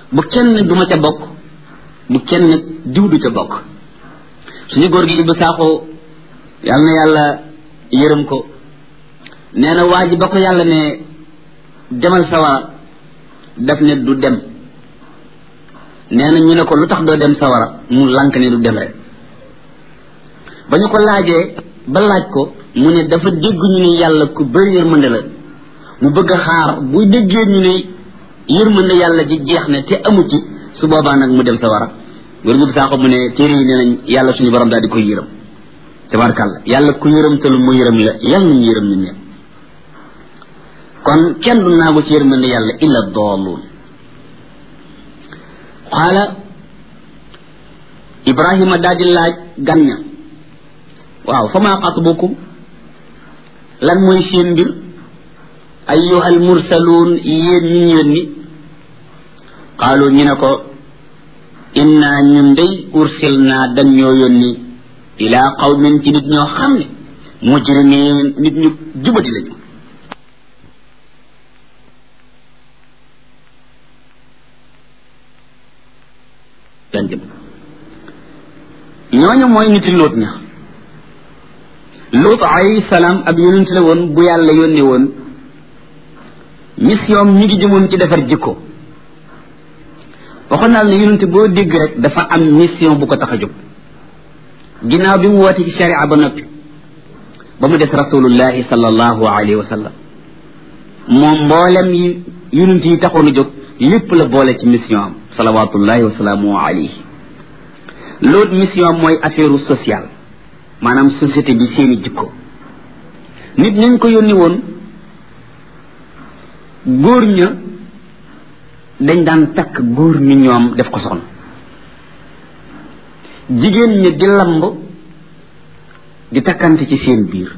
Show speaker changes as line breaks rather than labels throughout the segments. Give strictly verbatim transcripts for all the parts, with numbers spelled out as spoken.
bu kenn duma ca bokk bu kenn diw du ca bokk suñu góor gi Ibou Sakho yàlla na yàlla yërëm ko nee na waa ji ba ko yàlla ne demal sawara daf ne du dem nee na ñu ne ko lu tax doo dem sawara mu lànk ne du dem rek ba ñu ko laajee ba laaj ko mu ne dafa dégg ñu ne yàlla ku bëri yërmande la mu bëgg a xaar bu déggee ñu ne yërmande yàlla ji jeex na te amu ci su boobaa nag mu dem sawara góor gi saako mu ne téere yi nee nañ yàlla suñu borom daal di koy yërëm tabarkàlla yàlla ku yërëmtalu mu yërëm la yàlla nañu yërëm ñun ñëpp kon kenn du naagu ci yërmande yàlla illa daalluun qaala Ibrahima daal di laaj gan ña waaw fa maa xatbukum lan mooy seen mbir ayyuhal mursaluun yéen ñi ñu yónni qaalu ñu ne ko inna ñun day ursilnaa dañ ñoo yónni ilaa qawmin ci nit ñoo xam ne mujrimiin nit ñu jubati lañu ñooñu mooy niti Luut ña Luut alayhi salaam ab yonent la woon bu yàlla yónni woon mission ñi ngi jëmoon ci defar jikko waxoon naa ne yonent boo dégg rek dafa am mission bu ko tax a jóg ginnaaw bi mu woote ci sharia ba noppi ba mu des rasulullahi sallallahu alayhi wa sallam moom mboolem yi yonent yi taxoon a jóg lépp la boole ci mission am salawatullahi wa salaamu alayhi loolu mission am mooy affaire sociale maanaam société bi seeni jikko nit ñañ ko yónni woon góor ña dañ daan takk góor ñi ñoom def ko soxna jigéen ña di lamb di takkante ci seen biir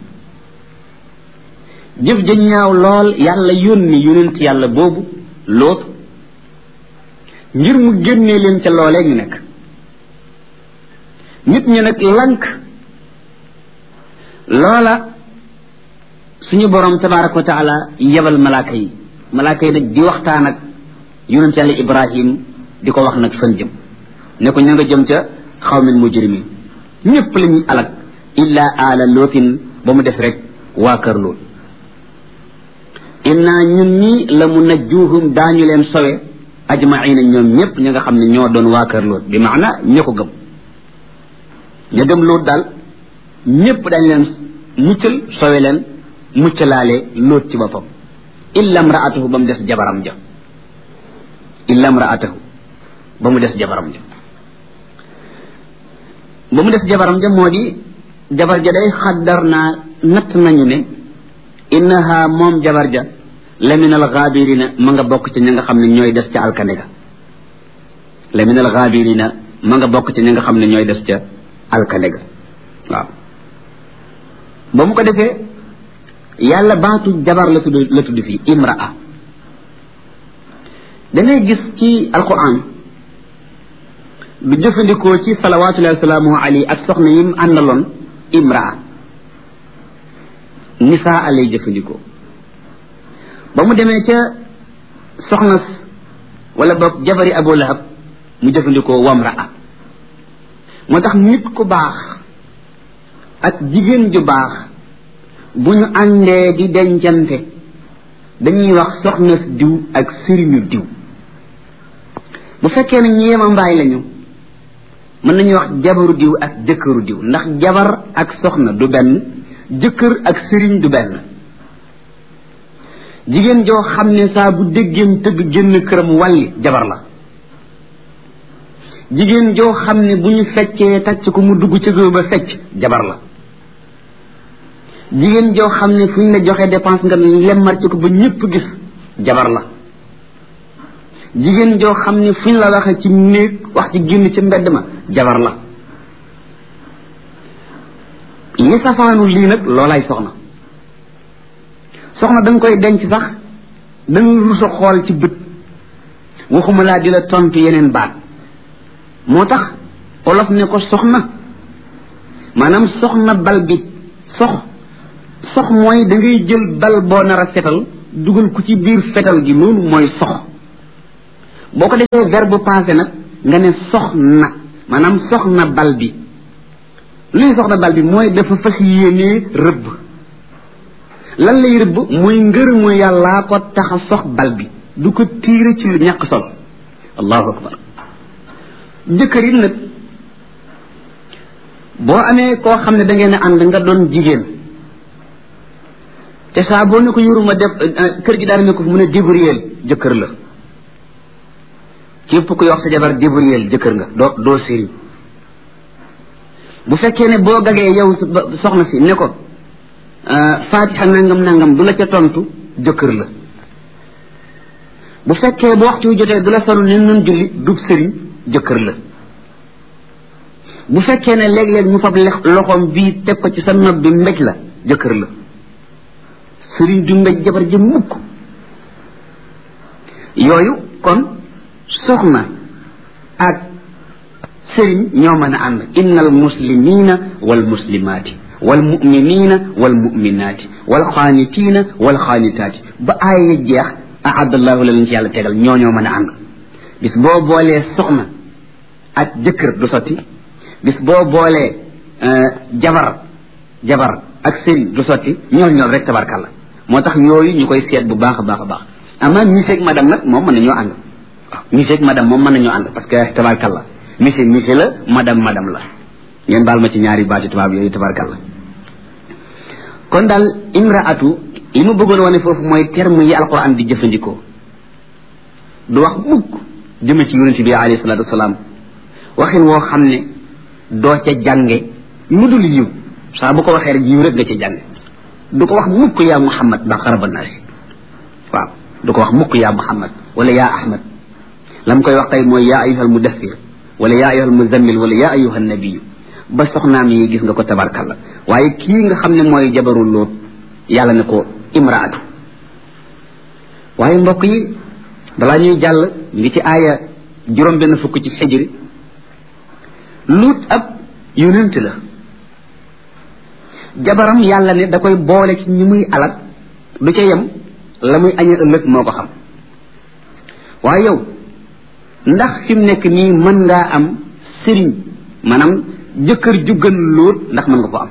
jëf ja ñaaw lool yàlla yónni yonent yàlla boobu Luut ngir mu génnee leen ca loolee ñu nekk nit ñi nag lank loola suñu borom tabaraka wa taala yebal malaaka yi malaaka yi nag di waxtaan ak yonent yàlla Ibrahim di ko wax nag fan jëm ne ko ña nga jëm ca xawmin mujrimin ñëpp la ñuy alak illa ala lootin ba mu def rek waa kër Luut inna ñun ñi la mu najjuhum daañu leen sowe ajmaina ñoom ñëpp ñi nga xam ne ñoo doon waa kër Luut bi maana ña ko gëm ña gëm Luut daal ñëpp dañ leen muccal sowe leen muccalaale Luut ci boppam illa mraatahu ba mu des jabaram ja illa mraatahu ba mu des jabaram ja ba mu des jabaram ja moo di jabar ja day xaddar naa natt nañu ne innaha moom jabar ja la min al gaabirina ma nga bokk ci ña nga xam ne ñooy des ca alkane ga la min al gaabirina ma nga bokk ci ña nga xam ne ñooy des ca alkane ga waaw ba mu ko defee yàlla baatu jabar la tudd la tudd fii imraa dangay gis ci alquran du jëfandikoo ci salawatullahi wa salaamuhu alayhi ak soxna yim àndaloon imraa nisaa alay jëfandikoo ba mu demee ca soxna wala boog jabari Abu Lahab mu jëfandikoo wamraa moo tax nit ku baax ak jigéen ju baax bu ñu àndee di dencante dañuy wax soxna diw ak sëriñu diw bu fekkee ne ñu yema mbaay lañu mën nañuy wax jabaru diw ak jëkkëru diw ndax jabar ak soxna du benn jëkkër ak sëriñ du benn jigéen joo xam ne saa bu déggeem tëgg génn këram wàlli jabar la jigéen joo xam ne bu ñu feccee tàcc ko mu dugg ci géew ba fecc jabar la jigéen joo xam ne fu ñu la joxee dépense nga lemmar ci ko ba ñëpp gis jabar la jigéen joo xam ne fu ñu la waxee ci néeg wax ci génn ci mbedd ma jabar la li safaanu lii nag loolaay soxna soxna danga koy denc sax danga rus a xool ci bët waxuma laa di la tontu yeneen baat moo tax olof ne ko soxna maanaam soxna bal bi sox sox mooy da ngay jël bal boo nar a fetal dugal ko ci biir fetal gi loolu mooy sox boo ko defee verbe passé nag nga ne soxna maanaam soxna bal bi luy soxna bal bi mooy dafa fas yéenee rëbb lan lay rëbb muy ngërëmu yàllaa ko tax a sox bal bi du ko tiire ci lu ñàkk solo allahu akbar jëkkër yi nag boo amee koo xam ne da ngeen a ànd nga doon jigéen te saa boo ne ko yuruma def kër gi daal ne ko fu mun a débrouiller jëkkër la képp ku wax sa jabar débrouiller jëkkër nga doo doo sëriñ bu fekkee ne boo gagee yow soxna si ne ko fatiha nangam nangam du la ca tontu jëkkër la bu fekkee bu waxtu jotee du la sonu ne nun julli dub sëriñ jëkkër la bu fekkee ne léeg-léeg ñu fab loxoom bii teg ko ci sa nopp bi mbéj la jëkkër la sëriñ du mbéj jabar ji mukk yooyu kon soxna ak sëriñ ñoo mën a ànd inna al muslimina wal muslimaati wal muminina wal muminaati wal xaanitiina wal xaanitaati ba aaya jeex ahadallahu la leen ci yàlla tegal ñoo ñoo mën a ànd bis boo boolee soxna ak jëkkër du sotti bis boo boolee jabar jabar ak sëriñ du sotti ñool ñool rek tabarkàlla moo tax yooyu ñu koy seet bu baax a baax a baax ama monsieur ak madame nag moom mën nañoo ànd waaw monsieur ak madame moom mën nañoo ànd parce que tabarkàlla monsieur monsieur la madame madame la ngeen baal ma ci ñaari baati tubaab yooyu tabarkàlla kon daal imraatu li ma bëggoon wane foofu mooy terme yi alquran di jëfandikoo du wax mukk jëme ci yonente bi alayhi salatu wasalaam waxin woo xam ne doo ca jànge lu dul yiw saa bu ko waxee rek yiw rek nga ca jànge du ko wax mukk yaa muhammad ba xaraba naasi waaw du ko wax mukk yaa muhammad wala yaa ahmad lam koy wax tey mooy yaa ayuhal mudaffir wala yaa ayuhal muzammil wala yaa ayuhal nabiyu ba soxnaam yi gis nga ko tabarkalla waaye kii nga xam ne mooy jabaru Luut yàlla ne ko imraatu waaye mbokk yi balaa ñuy jàll ngi ci aaya juróom benn fukk ci xijri Luut ab yonent la jabaram yàlla ne da koy boole ci ñi muy alal du ca yem la muy aña ëllëg moo ko xam waaye yow ndax fi mu nekk nii mën ngaa am sëriñ maanaam jëkkër ju gën Luut ndax mën nga ko am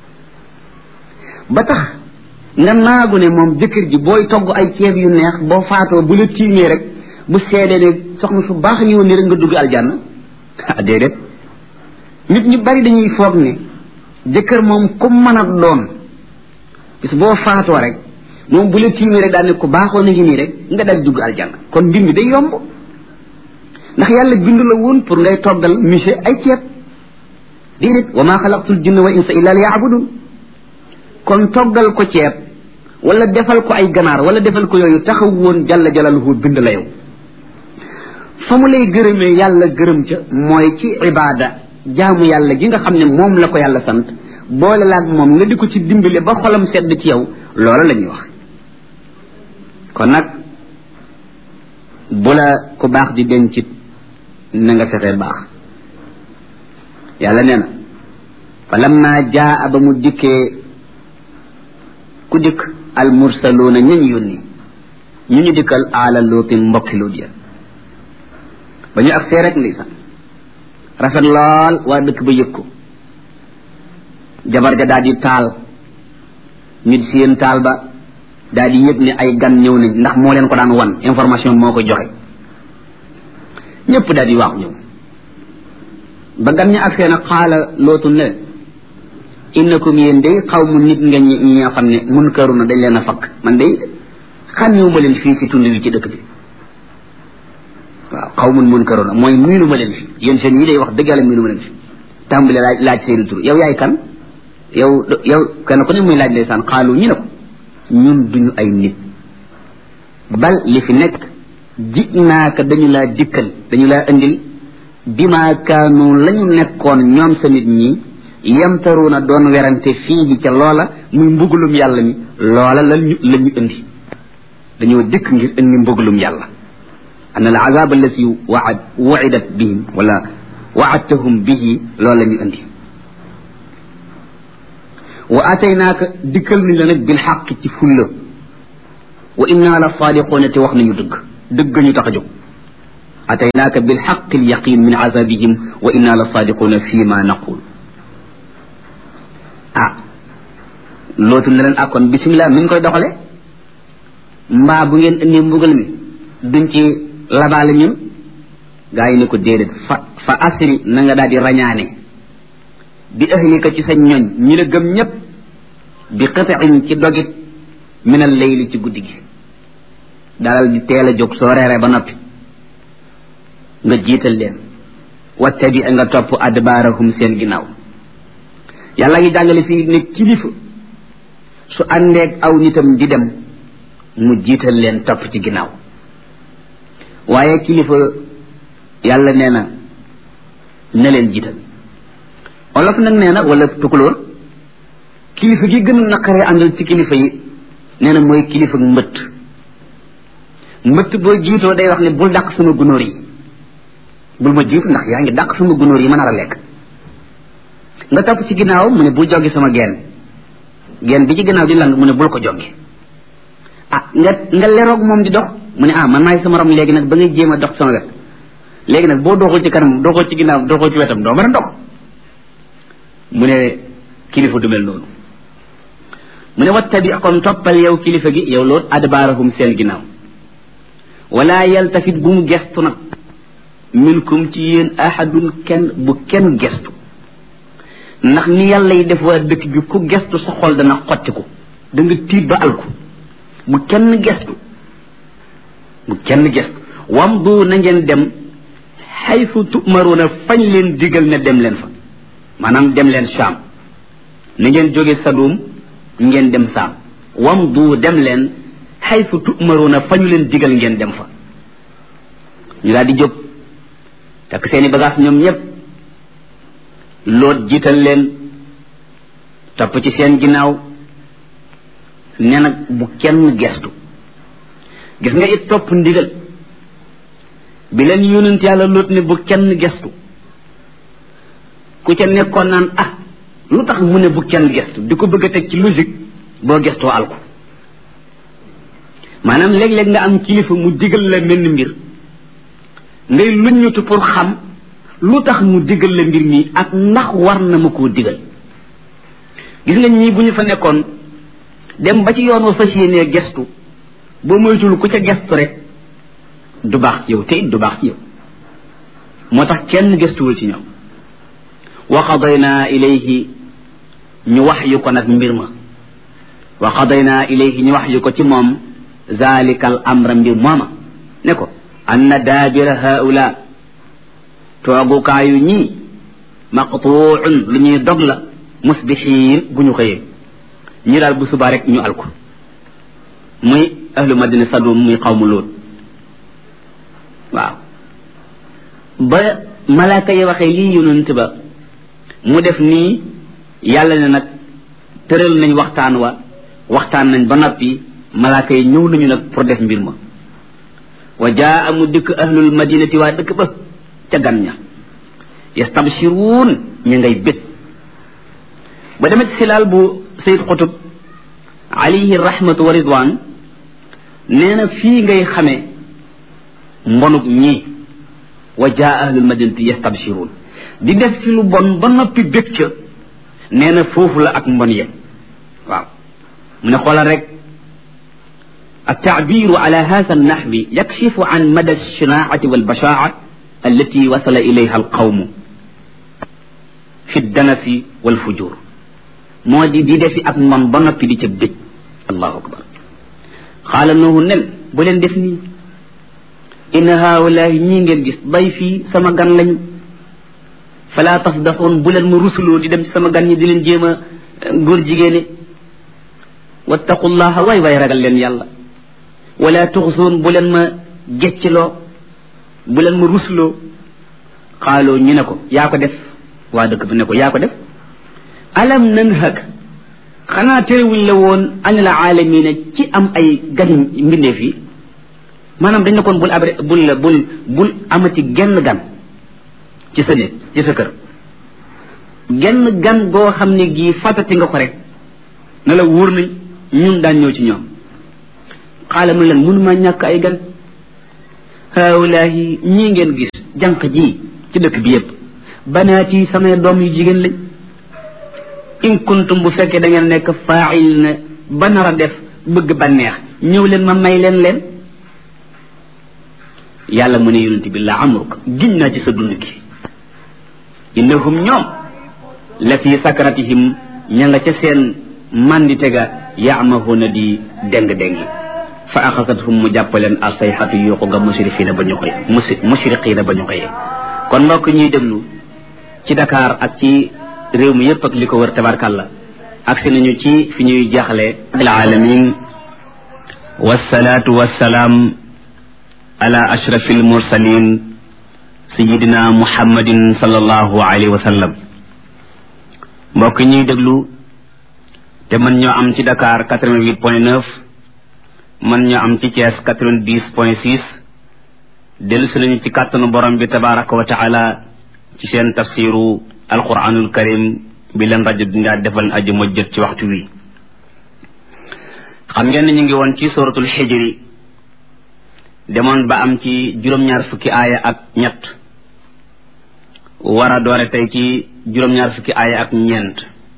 ba tax nga naagu ne moom jëkkër ji booy togg ay ceeb yu neex boo faatoo bu la tiimee rek bu seedee ne soxna su baax ñëwoon ni rek nga dugg aljanna ah déedéet nit ñu bari dañuy foog ne jëkkër moom ku mën a doon bis boo faatoo rek moom bu la tiimee rek daal ne ku baaxoo na ngi nii rek nga dal dugg aljanna kon mbir mi day yomb ndax yàlla bindu la woon pour ngay toggal monsieur ay ceeb déedéet wa maa xalaqtul jinna wal insa illa liya'budun kon toggal ko ceeb wala defal ko ay ganaar wala defal ko yooyu taxaw woon jalla jalaluhu bind la yow fa mu lay gërëmee yàlla gërëm ca mooy ci ibaada jaamu yàlla gi nga xam ne moom la ko yàlla sant boole laag moom nga di ko ci dimbale ba xolam sedd ci yow loola la ñuy wax kon nag bu la ku baax di dencit na nga fexee baax yàlla nee na fa lamma jaa ba mu dikkee ku dikk al mursaluuna ñañ yónni ñu ñu dikkal aala luutin mbokki luut ya ba ñu agsee rek ndeysaan rafet lool waa dëkk ba yëg ko jabar ja daal di taal ñu di seen taal ba daal di yëg ne ay gan ñëw nañ ndax moo leen ko daan wan information moo ko joxe ñëpp daal di waaxu ñëw ba gan ñi agsee nag xaala lootu ne innakum yéen day xaw mu nit nga ñi ñi nga xam ne mun karu na dañ leen a fakk man day xàmmewu ma leen fii ci tund wi ci dëkk bi waaw xaw mun mun karu na mooy miinu ma leen fi yéen seen ñi day wax dëgg yàlla miinu ma leen fi tàmbale laaj laaj seeni tur yow yaay kan yow yow kenn ku ne muy laaj ndeysaan xaalu ñu ne ko ñun duñu ay nit bal li fi nekk ji naaka dañu laa dikkal dañu laa indil bima kaanu la ñu nekkoon ñoom sa nit ñi yamtaruuna doon werante fii ca loola muy mbugulum yàlla mi loola la ñu la ñu indi dañoo dikk ngir indi mbugulum yàlla an al azab allati waad wuidat bihim wala waadtahum bihi loola la ñu indi wa ataynaaka dikkal nañ la nag bil xaq ci fulla wa inna la saadiquuna te wax nañu dëgg dëgg ñu tax a jóg ataynaaka bilxaqi alyaqin min azabihim wa inna la sadiquna fi ma naqul ah lootu ne leen akkoon bisimilah mi ngi koy doxale mbaa bu ngeen indi mbugal mi duñ ci labaale ñun gaa yi ne ko déedéet fa fa asri na nga daal di rañaane bi ahlika ci sa ñoñ ñi la gëm ñëpp bi qitain ci dogit min al layli ci guddi gi dalal di teel a jóg soo reeree ba noppi nga jiital leen wattabi nga topp adbaarahum seen ginnaaw yàlla ngi jàngale fii ne kilifa su àndeeg aw nitam di dem mu jiital leen topp ci ginnaaw waaye kilifa yàlla nee na na leen jiital olof nag nee na wala tukulóor kilifa gi gën a naqaree àndal ci kilifa yi nee na mooy kilifa mbëtt mbëtt boo jiitoo day wax ne bul dàq sama gunóor yi bul ma jiitu ndax yaa ngi dàq sama gunóor yi ma nar a lekk nga topp ci ginnaaw mu ne bul joggi sama geen geen bi ci ginnaaw di lang mu ne bul ko joggi ah nga nga leroog moom di dox mu ne ah man maay sama rom léegi nag ba ngay jéem a dox sama wet léegi nag boo doxul ci kanam doxul ci ginnaaw doxul ci wetam doo mën a dox mu ne kilifa du mel noonu mu ne wattabi kon toppal yow kilifa gi yow loolu adbaarahum seen ginnaaw wala yaltafit bu mu gestu nag minkum ci yéen ahadun kenn bu kenn gestu ndax ni yàlla yi def waa dëkk bi ku gestu sa xol dana xottiku da nga tiit ba alku bu kenn gestu bu kenn gestu wamdu na ngeen dem xaytu tumaruuna fañ leen digal ne dem leen fa maanaam dem leen Saam na ngeen jóge Sadum ngeen dem Saam wamdu dem leen xaytu tumaruuna fañu leen digal ngeen dem fa ñu daal di jóg takk seeni bagage ñoom ñëpp loot jiital leen topp ci seen ginnaaw ne nag bu kenn gestu gis nga it topp ndigal bi leen yonent yàlla loot ne bu kenn gestu ku ca nekkoon naan ah lu tax mu ne bu kenn gestu di ko bëgg a teg ci logique boo gestoo alku maanaam léeg-léeg nga am kilifa mu digal la mel ni mbir ngay luññutu pour xam lu tax mu digal la mbir mi ak ndax war na ma koo digal gis nga ñii bu ñu fa nekkoon dem ba ci yoon wa fas yéenee gestu boo moytul ku ca gestu rek du baax ci yow te it du baax ci yow moo tax kenn gestuwul ci ñoom wa qadayna ilayhi ñu wax yu ko nag mbir ma wa qadayna ilayhi ñu wax yu ko ci moom zalikal amra mbir mooma ne ko anna daabira haula toogukaayu ñii maqtuun lu ñuy dog la musbixiin bu ñu xëyee ñi daal bu subaa rek ñu alku muy ahlu madina sadum muy xawmu lool waaw ba malaaka yi waxee lii yonent ba mu def nii yàlla ne nag tëral nañ waxtaan wa waxtaan nañ ba noppi malaaka yi ñëw nañu nag pour def mbir ma wa jaa mu dikk ahlul madinati waa dëkk ba ca gan ña yastabshiruun ñu ngay bét ba demee ci silaal bu sayid xutub alayhi rahmatu wa ridwan nee na fii ngay xamee mbonuk ñii wa jaa ahlul madinati yastabshiruun di def ci lu bon ba noppi bég ca nee na foofu la ak mbon yem waaw mu ne xoolal rek التعبير على هذا النحو يكشف عن مدى الشناعة والبشاعة التي وصل إليها القوم في الدنس والفجور مودي دي دفي أك من بنا في دي تبت الله أكبر قال نوح نل بولن دفني إن هؤلاء نينجل جس ضيفي سما غان لن فلا تصدقون بولن مرسلو دي دم سما غان دي لن جيما غور جيجيني واتقوا الله واي واي رجل لن يالله wala tuxsuun bu leen ma gecciloo bu leen ma rusloo xaaloo ñu ne ko yaa ko def waa dëkk bi ne ko yaa ko def alam nanhak xanaa terewuñ la woon anil aalamiina ci am ay gan mbindeef yi maanaam dañ ne koon bul abre bul bul bul amati genn gan ci sa néeg ci sa kër genn gan goo xam ne gii fàttati nga ko rek ne la wóor nañ ñun daan ñëw ci ñoom xaala mu leen mënuma ñàkk ay gan haulaahi ñii ngeen gis jànq ji ci dëkk bi yépp banaati samay doom yu jigéen lañ in kuntum bu fekkee da ngeen nekk faa'il na ba nar a def bëgg bànneex ñëw leen ma may leen leen yàlla mu ne yonent bi la amruk giñ naa ci sa dund gi innahum ñoom la fi sakratihim ña nga ca seen mandite ga yaamahuna di déng-déngi fa axasathum mu jàppaleen asayxatu yuuxu nga musrifiina ba ñu koy musi mushriqiina ba ñu koy kon mbokk ñuy déglu ci Dakar ak ci réew mi yépp ak li ko wër tabarkàlla agsi nañu ci fi ñuy jaaxle alaalamin wassalaatu wassalaam ala ashrafil mursalin sayidina muhammadin sallallahu alayhi wa sallam mbokk ñuy déglu te mën ñoo am ci Dakar quatre-vingt-huit point neuf mën ñoo am ci Thiès quatre-vingt-dix point six dellu si nañu ci kàttanu borom bi tabaraka wa taala ci seen tafsiru alquranul karim bi leen rajo dindaa defal aju ma jët ci waxtu wi xam ngeen ne ñu ngi woon ci suratul xijri demoon ba am ci juróom-ñaar fukki aaya ak ñett war a doore tey ci juróom-ñaar fukki aaya ak ñeent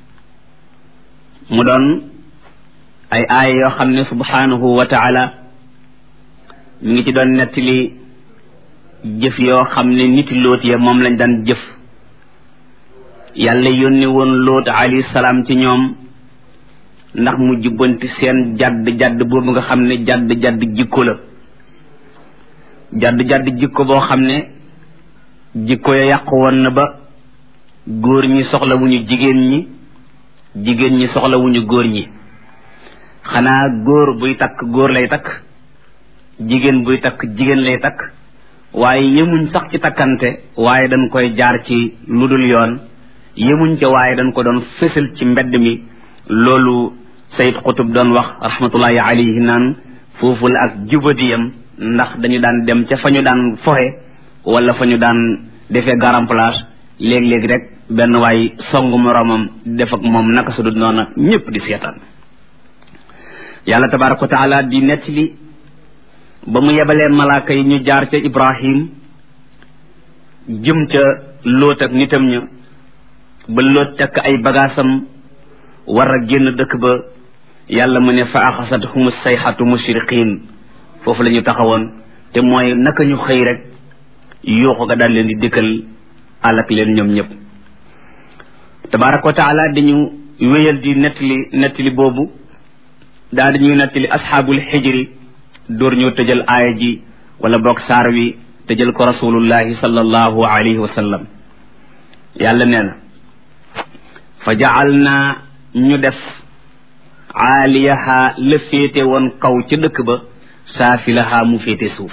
mu doon ay aaya yoo xam ne subhanahu wa taala mi ngi ci doon nettali jëf yoo xam ne niti lóot ya moom lañ daan jëf yàlla yónni woon lóot alayhi salaam ci ñoom ndax mu jubbanti seen jadd jadd boobu nga xam ne jadd jadd jikko la jadd jadd jikko boo xam ne jikko ya yàqu woon na ba góor ñi soxla wuñu jigéen ñi jigéen ñi soxla wuñu góor ñi xanaa góor buy takk góor lay takk jigéen buy takk jigéen lay takk waaye yemuñ sax ci takkante waaye dañ koy jaar ci lu dul yoon yemuñ ca waaye dañ ko doon fësal ci mbedd mi loolu Sayyid Qutb doon wax rahmatullahi alayhi naan foofu la ak jubadiyam ndax dañu daan dem ca fa ñu daan foxe wala fa ñu daan defee garam place léeg-léeg rek benn waay songu moroomam def ak moom naka su dul noona ñépp di seetaan yàlla tabaraka wa taala di nettali ba mu yebalee malaaka yi ñu jaar ca Ibrahim jëm ca Lóot ak nitam ña ba Lóot takk ay bagaasam war a génn dëkk ba yàlla mu ne fa axasathum sayxatu mushriqin foofu la ñu taxawoon te mooy naka ñu xëy rek yuuxu ga daal leen di dëkkal alak leen ñoom ñëpp tabaraka wa taala dañu wéyal di nettali nettali boobu daal dañuy nettali asxaabul xijri door ñoo tëjal aaya ji wala boog saar wi tëjal ko rasulullahi sallallahu alayhi wa sallam yàlla nee na fa jacal naa ñu def aaliyaha la féete woon kaw ca dëkk ba saafilaha mu féete suuf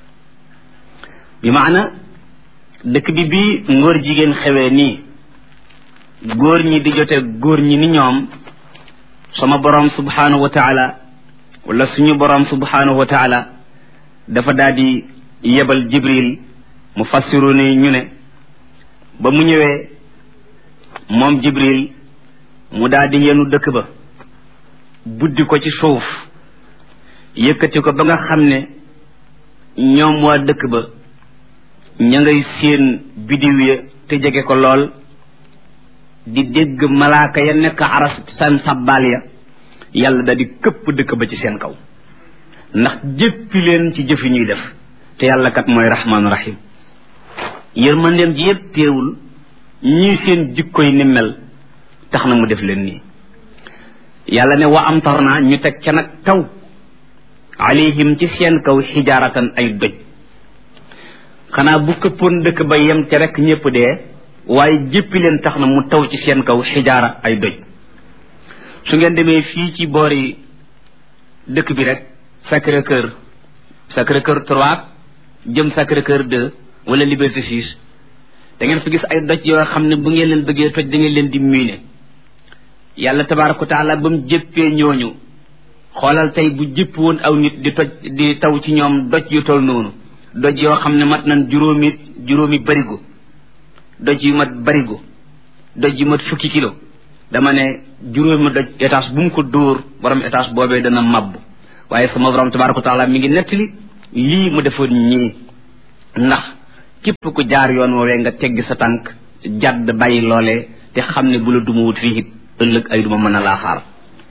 bi maana dëkk bi bii ngóor jigéen xewee nii góor ñi di jote góor ñi ni ñoom sama borom subhanahu wa taala wala suñu borom subhanahu wa taala dafa daal di yebal jibril mu fassiru ni ñu ne ba mu ñëwee moom jibril mu daal di yenu dëkk ba buddi ko ci suuf yëkkati ko ba nga xam ne ñoom waa dëkk ba ña ngay seen bidiw ya te jege ko lool di dégg malaaka ya nekk aras seen sabbaal ya yàlla da di këpp dëkk ba ci seen kaw ndax jéppi leen ci jëfi ñuy def te yàlla kat mooy rahmaanu rahim yërmandeem ji yëpp teewul ñii seen jikkoy ni mel tax na mu def leen nii yàlla ne wa amtarna ñu teg ca nag taw alayhim ci seen kaw xijaaratan ay doj xanaa bu këppoon dëkk ba yem ca rek ñépp dee waaye jéppi leen tax na mu taw ci seen kaw xijaara ay doj su ngeen demee fii ci boori dëkk bi rek Sacré-Cœur Sacré-Cœur trois jëm Sacré-Cœur deux wala Liberté six da ngeen fa gis ay doj yoo xam ne bu ngeen leen bëggee toj da ngeen leen di miine yàlla tabaaraka wa taala ba mu jëppee ñooñu xoolal tey bu jëpp woon aw nit di toj di taw ci ñoom doj yu tol noonu doj yoo xam ne mat nañ juróomi juróomi barigo doj yu mat barigo doj yu mat fukki kilo dama ne juróomi doj étage bu mu ko dóor borom étage boobee dana mabbu waaye sama borom tabaaraka wa taala mi ngi nettali lii mu defoon ñii
ndax képp ku jaar yoon woowee nga teggi sa tànk jadd bàyyi loolee te xam ne bu la duma wut fii it ëllëg ay duma mën a laa xaar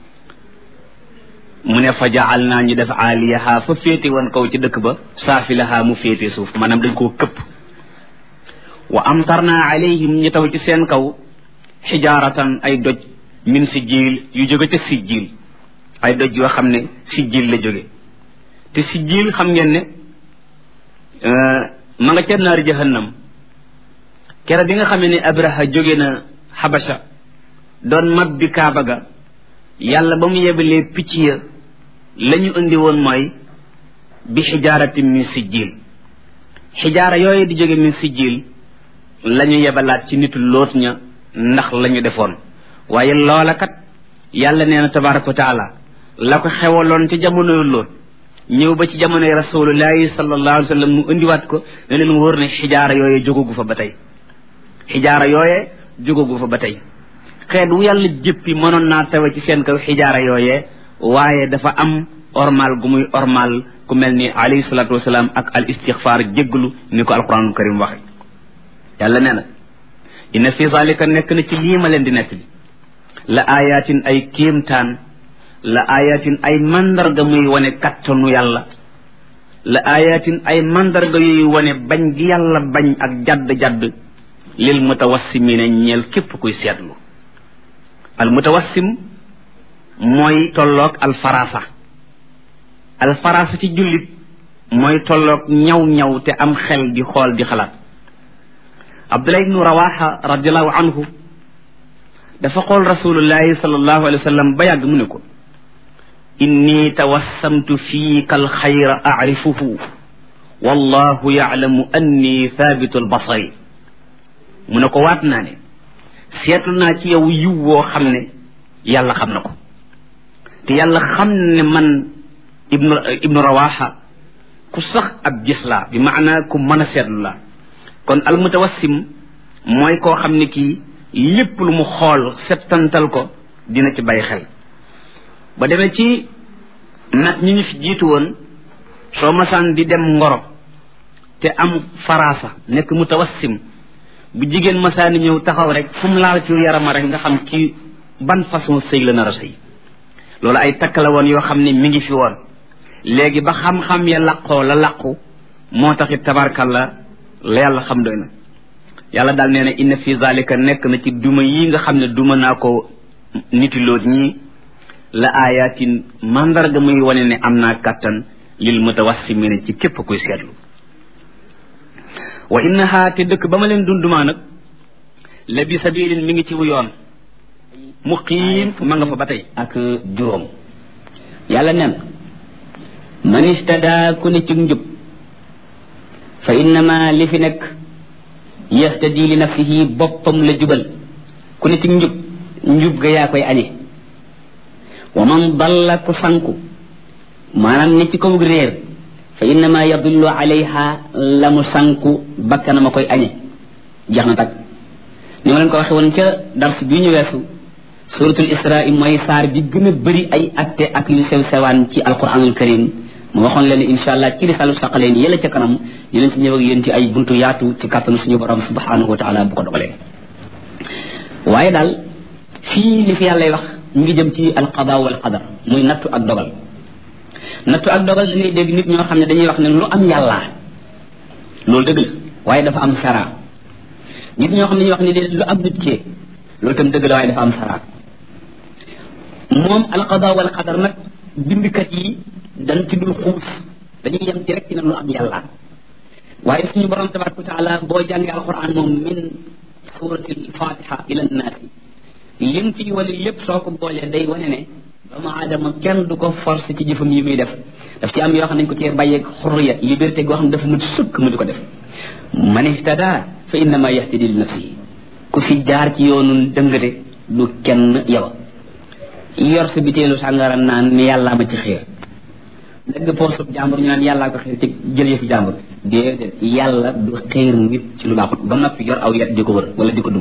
mu ne fa jaal naa ñu def aaliyaha fa féete woon kaw ci dëkk ba saafilaha mu féete suuf maanaam dañ koo këpp wa amtarna alayhim ñu taw ci seen kaw xijaaratan ay doj min sijjiil yu jóge ca sijjiil ay doj yoo xam ne sijjiil la jóge te sijjiil xam ngeen ne ma nga ca naari jahannam kere bi nga xam ne abraha jóge na xabasha doon mabbi kaaba ga yàlla ba mu yebalee picc ya la ñu indi woon mooy bi xijaaratin min sijjiil xijaara yooyu di jóge min sijjiil la ñu yebalaat ci nitu loot ña ndax la ñu defoon waaye loola kat yàlla nee na tabaraka wa taala la ko xewaloon ci jamonoy loot ñëw ba ci jamonoy rasulullahi sallallahu alayhi wa sallam mu indiwaat ko ne leen wóor ne xijaara yooye jógagu fa ba tey xijaara yooye jógagu fa ba tey xeet wu yàlla jëppi mënoon naa tawe ci seen kaw xijaara yooye waaye dafa am ormal gu muy ormal ku mel ni alayhi salatu wasalaam ak al istixfaar jégglu ni ko alquranul karim waxe yàlla nee na inna fi zalika nekk na ci lii ma leen di nekk bi la ayatin ay kéemtaan la ayatin ay mandarga muy wane kattanu yàlla la ayatin ay mandarga yuy wane bañ gi yàlla bañ ak jadd-jadd lil mutawassimina ñeel képp kuy seetlu al mutawassim mooy tolloog al farasa al farasa ci jullit mooy tolloog ñaw ñaw te am xel di xool di xalaat abdullah ibnu rawaxa radiallahu anhu dafa xool rasulullahi sallallahu alayhi wa sallam ba yàgg mu ne ko inni tawassamtu fiika alxayra acrifuhu wallahu yaclamu anni thabitu albasari mu ne ko waat naa ne seetlu naa ci yow yiw woo xam ne yàlla xam na ko te yàlla xam ne man ibnu ibnu rawaxa ku sax ab gis laa bi maanaa ku mën a seetlu laa kon almutawassim mooy koo xam ne kii lépp lu mu xool settantal ko dina ci bàyyi xel ba demee ci nag ñi ñu fi jiitu woon soo masaan di dem ngoro te am farasa nekk mutawassim bu jigéen masaani ñëw taxaw rek fu mu laal ci yarama rek nga xam ci ban façon sëy la nar a sëy loolu ay takk la woon yoo xam ne mi ngi fi woon léegi ba xam-xam ya laqoo la laqu moo taxit tabarkalla la yàlla xam doy na yàlla daal nee na inna fi zalika nekk na ci duma yi nga xam ne duma naa ko niti loot ñii la ayatin mandarga muy wane ne am naa kàttan lil mutawassimina ci képp kuy seetlu wa innaha te dëkk ba ma leen dundumaa nag la bi sabilin mi ngi ci wu yoon muqiim ma nga fa ba tey
ak juróom yàlla nen man istada ku ne ci njub fa innama li fi nekk yahtadi li nafsihi boppam la jubal ku ne ci njub njub ga yaa koy añe wa man dalla ku sanku maanaam ne ci kaw réer fa innama yadullu alayha la mu sanku bakkana ma koy añe jeex na tag ni ma leen ko waxe woon ca dars bi ñu weesu suratul israa mooy saar bi gën a bëri ay atte ak yu sew sewaan ci alquranul karim mu waxoon leen insha allah ci risaalu saqaleen yëla ca kanam ñu leen ci ñëw ak yéen ci ay buntu yaatu ci kàttanu suñu borom subhanahu wa taala bu ko dogalee waaye daal fii li fi yàllay wax ñu ngi jëm ci alqada wal qadar muy nattu ak dogal nattu ak dogal dañuy dégg nit ñoo xam ne dañuy wax ne lu am yàlla loolu dëgg la waaye dafa am sara nit ñoo xam ne dañuy wax ne de lu am nit kee loolu tam dëgg la waaye dafa am sara moom alqada wal qadar nag bindkat yi dañ ci dul xuus dañuy yem ci rek ci ne lu am yàlla waaye suñu borom tabaraka wa taala boo jàngee alquran moom min surati alfatiha ila nnaasi lim ci wala lépp soo ko boolee day wane ne doomu aadama kenn du ko force ci jëfam yi muy def daf ci am yoo xam ne nañ ko cee bàyyeeg xurriya liberté goo xam ne dafa mën sëkk mu di ko def man ihtada fa innama yahtadi li nafsihi ku fi jaar ci yoonu dëngate du kenn yow yor sa biteelu sàngara naan ni yàllaa ma ci xiir dëgg poosub jàmbur ñu naan yàllaa ko xiir ci jël yëfi jàmbur déedéet yàlla du xiir nit ci lu baaxut ba noppi yor aw yet di ko wër wala di ko duma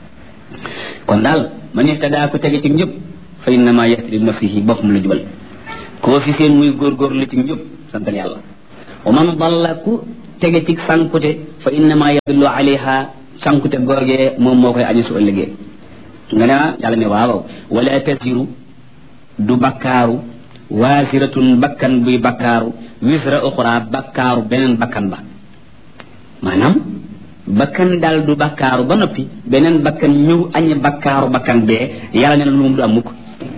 kon daal man ihtada ku tege ci njub fa innama yahtadi li nafsihi boppam la jubal koo fi seen muy góorgóorlu ci njub santal yàlla wa man dalla ku tege ci sankute fa innama yadullu alayha sankute googee moom moo koy añu su ëllëgee nga ne yàlla ne waaw wala tasiru du bakkaaru waasiratun bakkan buy bakkaaru wisra uxra bakkaaru beneen bakkan ba maanaam bakkan daal du bakkaaru ba noppi beneen bakkan ñëw añe bakkaaru bakkan bee yàlla ne na lu moom du am mukk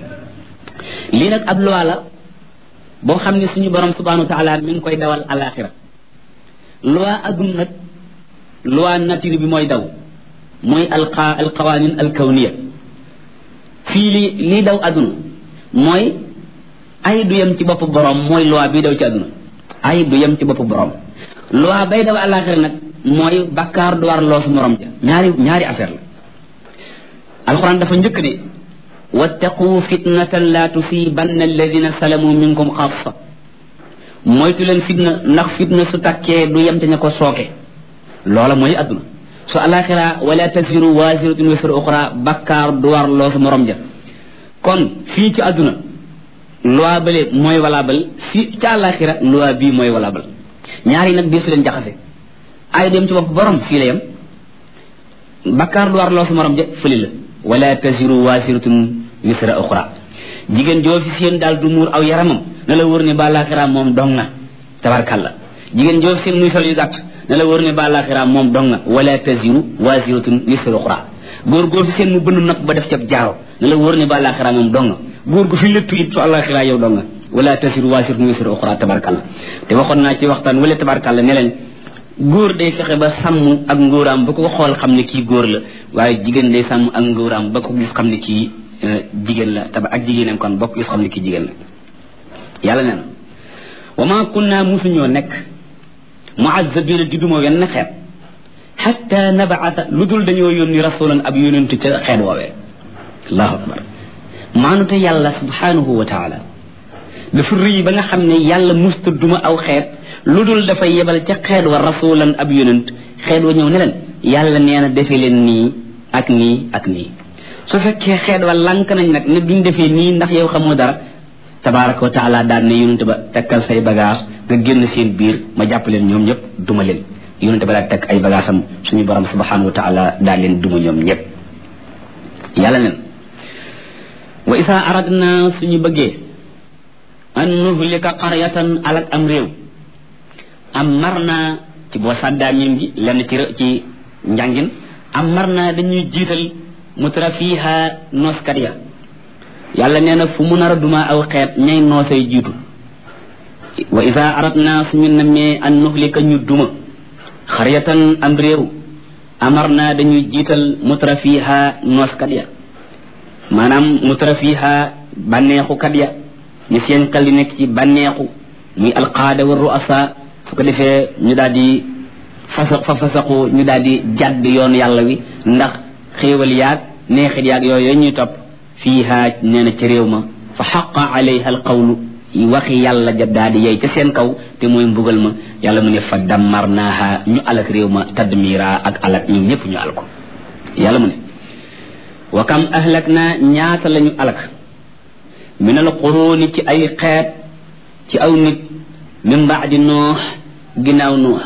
lii nag ab loi la boo xam ne suñu borom subhanahu wa taala mi ngi koy dawal alaxira loi adduna nag loi nature bi mooy daw mooy alqa alqawanin alkawniya fii li lii daw adduna mooy ay du yem ci bopp borom mooy loi bii daw ci adduna ay du yem ci bopp borom loi bay daw alaxira nag mooy bakkaar du war loosu morom ja ñaari ñaari affaire la alquran dafa njëkk ne wattaqu fitnatan la tusibanna alladina salamu minkum xaasa moytu leen fitna ndax fitna su takkee du yem te ña ko sooke loola mooy adduna su alaxira wala tasiru waasiratun wisra uxra bakkaar du war loosu morom ja kon fii ci adduna loi bale mooy valable fii ci alaxira loi bii mooy valable ñaari nag bii su leen jaxase ay dem ci bopp borom fii la yem bakkaar du war loosu morom ja fëli la wala tasiru waasiratun wisra uxra jigéen joo fi seen daal du muur aw yaramam na la wër ne ba alaxira moom dong na tabarkalla jigéen joo fi seen muy sol yu gàtt na la wër ne ba alaxira moom dong na wala tasiru waasiratun wisra uxra góor goo fi seen mu bënn nopp ba def ca jaaro na la wër ne ba alaxira moom dong na góor gu fi lëttu it su alaxira yow dong na wala tasiru waasiratun wisra uxra tabarkalla te waxoon naa ci waxtaan wala tabarkalla ne leen góor day fexe ba sàmm ak ngóoraam ba ko xool xam ne kii góor la waaye jigéen day sàmm ak ngóoraam ba ko gis xam ne kii jigéen la taba ak jigéenam kon ba ko gis xam ne kii jigéen la yàlla nee na wa ma kunna musuñoo nekk muazzabina di duma wenn xeet xatta nabaata lu dul dañoo yónni rasulan ab yónentu ca xeet woowee allahu akbar maanute yàlla subhanahu wa taala dafa rëy ba nga xam ne yàlla musta duma aw xeet lu dul dafa yebal ca xeet wa rasulan ab yonent xeet wa ñëw ne leen yàlla nee na defee leen nii ak nii ak nii su fekkee xeet wa lànk nañ nag ne duñ defee nii ndax yow xamoo dara tabaraka wa taala daan ne yonent ba tekkal say bagage nga génn seen biir ma jàpp leen ñoom ñëpp duma leen yonent ba daal tekk ay bagage am suñu borom subhanahu wa taala daal leen duma ñoom ñëpp yàlla neen wa isa aradna suñu bëggee an nuhlika qaryatan alak am réew am mar naa ci boo sàddaa miim gi lenn ci ci njàngin am mar naa dañuy jiital mutrafiha nooskat ya yàlla nee na fu mu nar a duma aw xeet ñay noosay jiitu wa isa aratna suñu nammee an nuhlika ñu duma xaryatan am réew amar naa dañuy jiital mutrafiha nooskat ya maanaam mutrafiha bànneexukat ya ñu seen xel di nekk ci bànneexu muy alqaada wa ruasa su ko defee ñu daal di fasax fa fasaxu ñu daal di jàdd yoon yàlla wi ndax xéewal yaag neexit yaag yooyu ñuy topp fiiha nee na ci réew ma fa xaqa alayha alqawlu waxi yàlla ja daal di yey ca seen kaw te mooy mbugal ma yàlla mu ne fa dammarnaaha ñu alak réew ma tadmira ak alak ñoom ñëpp ñu al ko yàlla mu ne wa kam ahlak naa ñaata la ñu alak min al quruni ci ay xeet ci aw nit min baadi noox ginnaaw noox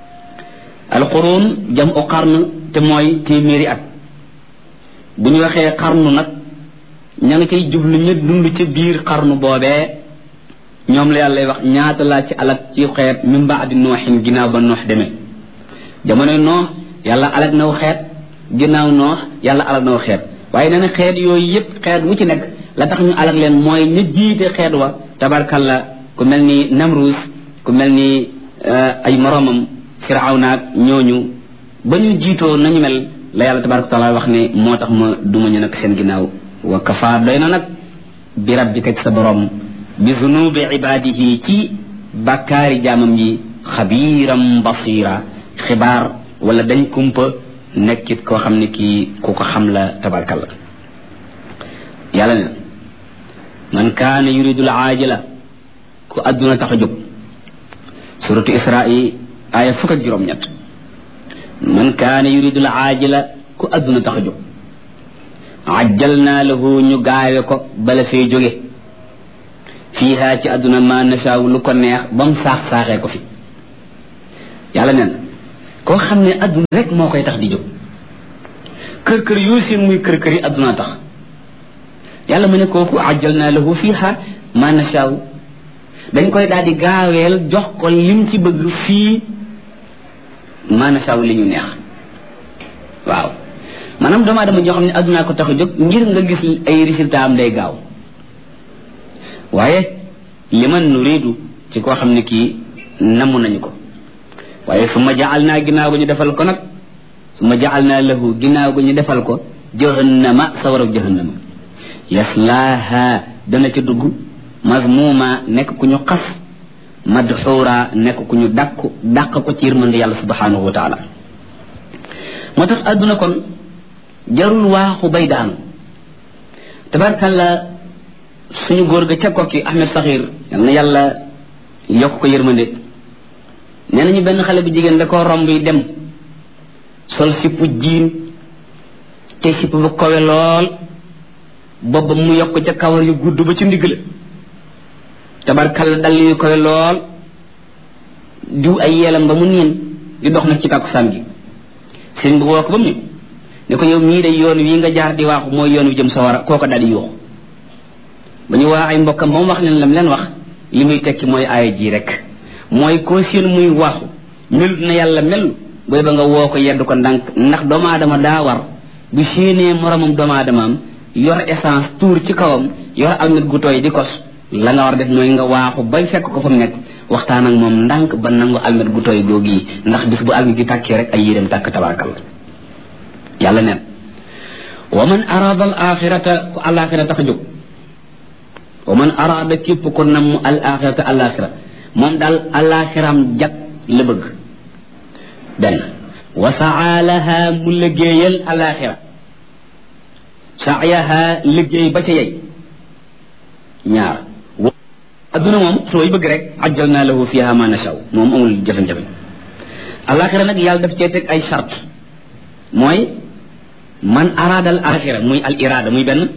alquruun jam u qarn te mooy téeméeri at bu ñu waxee qarnu nag ña nga cay jublu ñu dund ca biir qarnu boobee ñoom la yàlla wax ñaata laa ci alak ci xeet min baadi nooxin ginnaaw ba noox demee jamono noox yàlla alak naw xeet ginnaaw noox yàlla alak naw xeet waaye nee na xeet yooyu yëpp xeet wu ci nekk la tax ñu alak leen mooy ñu jiite xeet wa tabarkalla ku mel ni namrus ku mel ni ay moromam firawna ak ñooñu ba ñu jiitoo nañu mel la yàlla tabaraka taala wax ne moo tax ma duma ñu nag seen ginnaaw wa kafa doy na nag bi rabbika ci sa borom bi zunubi ibadihi ci bàkkaari jaamam yi xabiiram basira xibaar wala dañ kumpa nekkit koo xam ne kii ku ko xam la tabarakalla yàlla ne man kaana yuridu al aajila ku adduna tax a jóg suratu isra'i aya fukk ak juróom ñett man kaana yuridu al aajila ku adduna tax a jóg ajjalna lahu ñu gaawe ko bala fee jóge fiiha ci adduna ma nasaaw lu ko neex ba mu saax saaxee ko fi yàlla neen koo xam ne adduna rek moo koy tax di jóg kër kër yoo seen muy kër kër yi adduna tax yàlla mu ne kooku ajjalna lahu fiha ma nashaw dañ koy daal di gaaweel jox ko lim ci bëgg fii ma nashaw li ñu neex waaw maanaam doomu aadama joo xam ne adduna ko tax a jóg ngir nga gis ay résultat am day gaaw waaye liman nuridu ci koo xam ne kii namm nañu ko waaye su ma jaal naa ginnaaw gu ñu defal ko nag su ma jaal naa lahu ginnaaw gu ñu defal ko jahannama sawarab jahannama yaslaaha dana ca dugg mazmuma nekk ku ñu xas madxuura nekk ku ñu dàq dàq ko ci yërmande yàlla subhanahu wa taala moo tax adduna kon jarul waaxu bay daanu tabarkalla suñu góor ga ca kokki Ahmed Sakhir yal na yàlla yokk ko yërmande nee nañu benn xale bu jigéen da koo romb yi dem sol sipp jiin te sipp bu kowe lool booba mu yokk ca kawar yu gudd ba ci ndigg la tabarkalla dal yu kowe lool diw ay yeelam ba mu niin di dox nag ci tàkkusaan gi sëriñ bu woo ko ba mu ne ko yow mii day yoon wi nga jaar di waaxu mooy yoon wi jëm sawara kooko daal di yuuxu ba ñu waa ay mbokkam ba mu wax leen lam leen wax li muy tekki mooy aaya ji rek mooy koo seen muy waaxu melut na yàlla mel booy ba nga woo ko yedd ko ndànk ndax doomu aadama daa war bu séenee moromam doomu aadamaam yor essence tuur ci kawam yor almet gu tooy di kos la nga war def mooy nga waaxu bay fekk ko fa mu nekk waxtaan ak moom ndànk ba nangu almet gu tooy googu yi ndax bis bu almet gi tàkkee rek ay yéreem tàkk tabarakal yàlla neen wa man arada al axirata ku alaxira tax a jóg wa man arada képp ko namm al axirata al axira moom daal alaxiram jag la bëgg benn wa saalaha mu liggéeyal alaxira saayaha liggéey ba ca yey ñaar adduna moom sooy bëgg rek ajjal naa lahu fiha ma nashaw moom amul jafe-jafe alaxira nag yàlla daf cee teg ay charte mooy man arada al axira muy al irada muy benn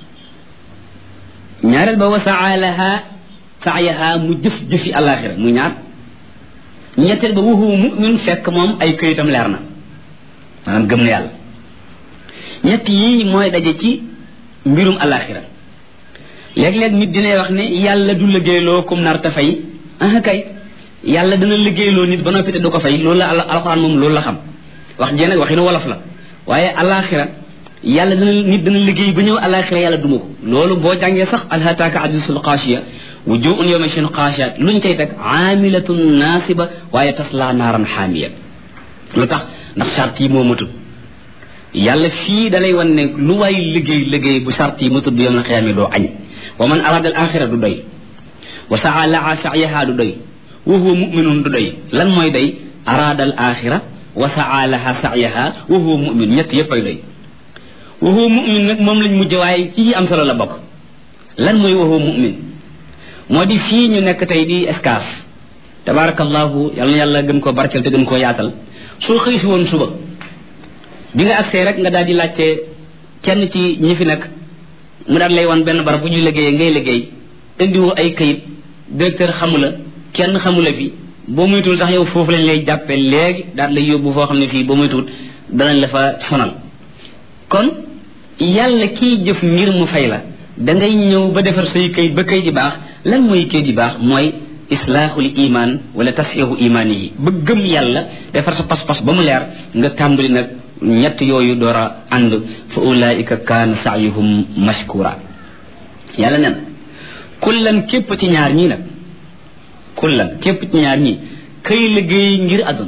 ñaareel ba wa saalaha saayaha mu jëf jëfi alaxira muy ñaar ñetteel ba wuhu mu'min fekk moom ay këyitam leer na maanaam gëm na yàlla ñett yii mooy daje ci mbirum alaxira léeg-léeg nit dina wax ne yàlla du liggéeyloo comme nar ta fay ah kay yàlla dina liggéeyloo nit ba noppi te du ko fay loolu la alxuraan moom loolu la xam wax jee nag waxi na wolof la waaye alaxira yàlla dina nit dina liggéey ba ñëw alaxira yàlla duma ko loolu boo jàngee sax alhataaka hadiisul xaashiya wujuhun yawma shin xaashiyaat luñ cay teg aamilatun naasiba waaye tasla naaran xaamiya lu tax ndax charte yi moo matul yàlla fii dalay wan ne lu waay liggéey liggéey bu charte yi matul bu yom na xiyaame doo añ wa man arada al axira du doy wa saa laa sa'yaha du doy wa huwa muminun du doy lan mooy doy arada al axira wa saa laha sa'yaha wa huwa mumin ñett yëpp ay doy wa huwa mumin nag moom lañ mujj waaye ci am solo la bokk lan mooy wa huwa mumin moo di fii ñu nekk tey di escaf tabarakallahu yal na yàlla gën koo barkeel te gën koo yaatal soo xëy si woon suba bi nga agsee rek nga daal di laajte kenn ci ñi fi nekk mu daal lay wan benn barab bu ñuy liggéeyee ngay liggéey indiwoo ay kayit directeur xamu la kenn xamu la fi boo muytul sax yow foofu lañ lay jàppee léegi daal lay yóbbu foo xam ne fii boo muytul danañ la fa sonal kon yàlla kiy jëf ngir mu fay la dangay ñëw ba defar say kayit ba kayit yi baax lan mooy kayit yi baax mooy islaaxul iman wala tasxiixu imaan yi ba gëm yàlla defar sa pas-pas ba mu leer nga tàmbali nag ñett yooyu door a ànd fa ulaika kaana saayuhum mashkura yàlla nen kullan képp ci ñaar ñii nag kullan képp ci ñaar ñii kay liggéey ngir àdduna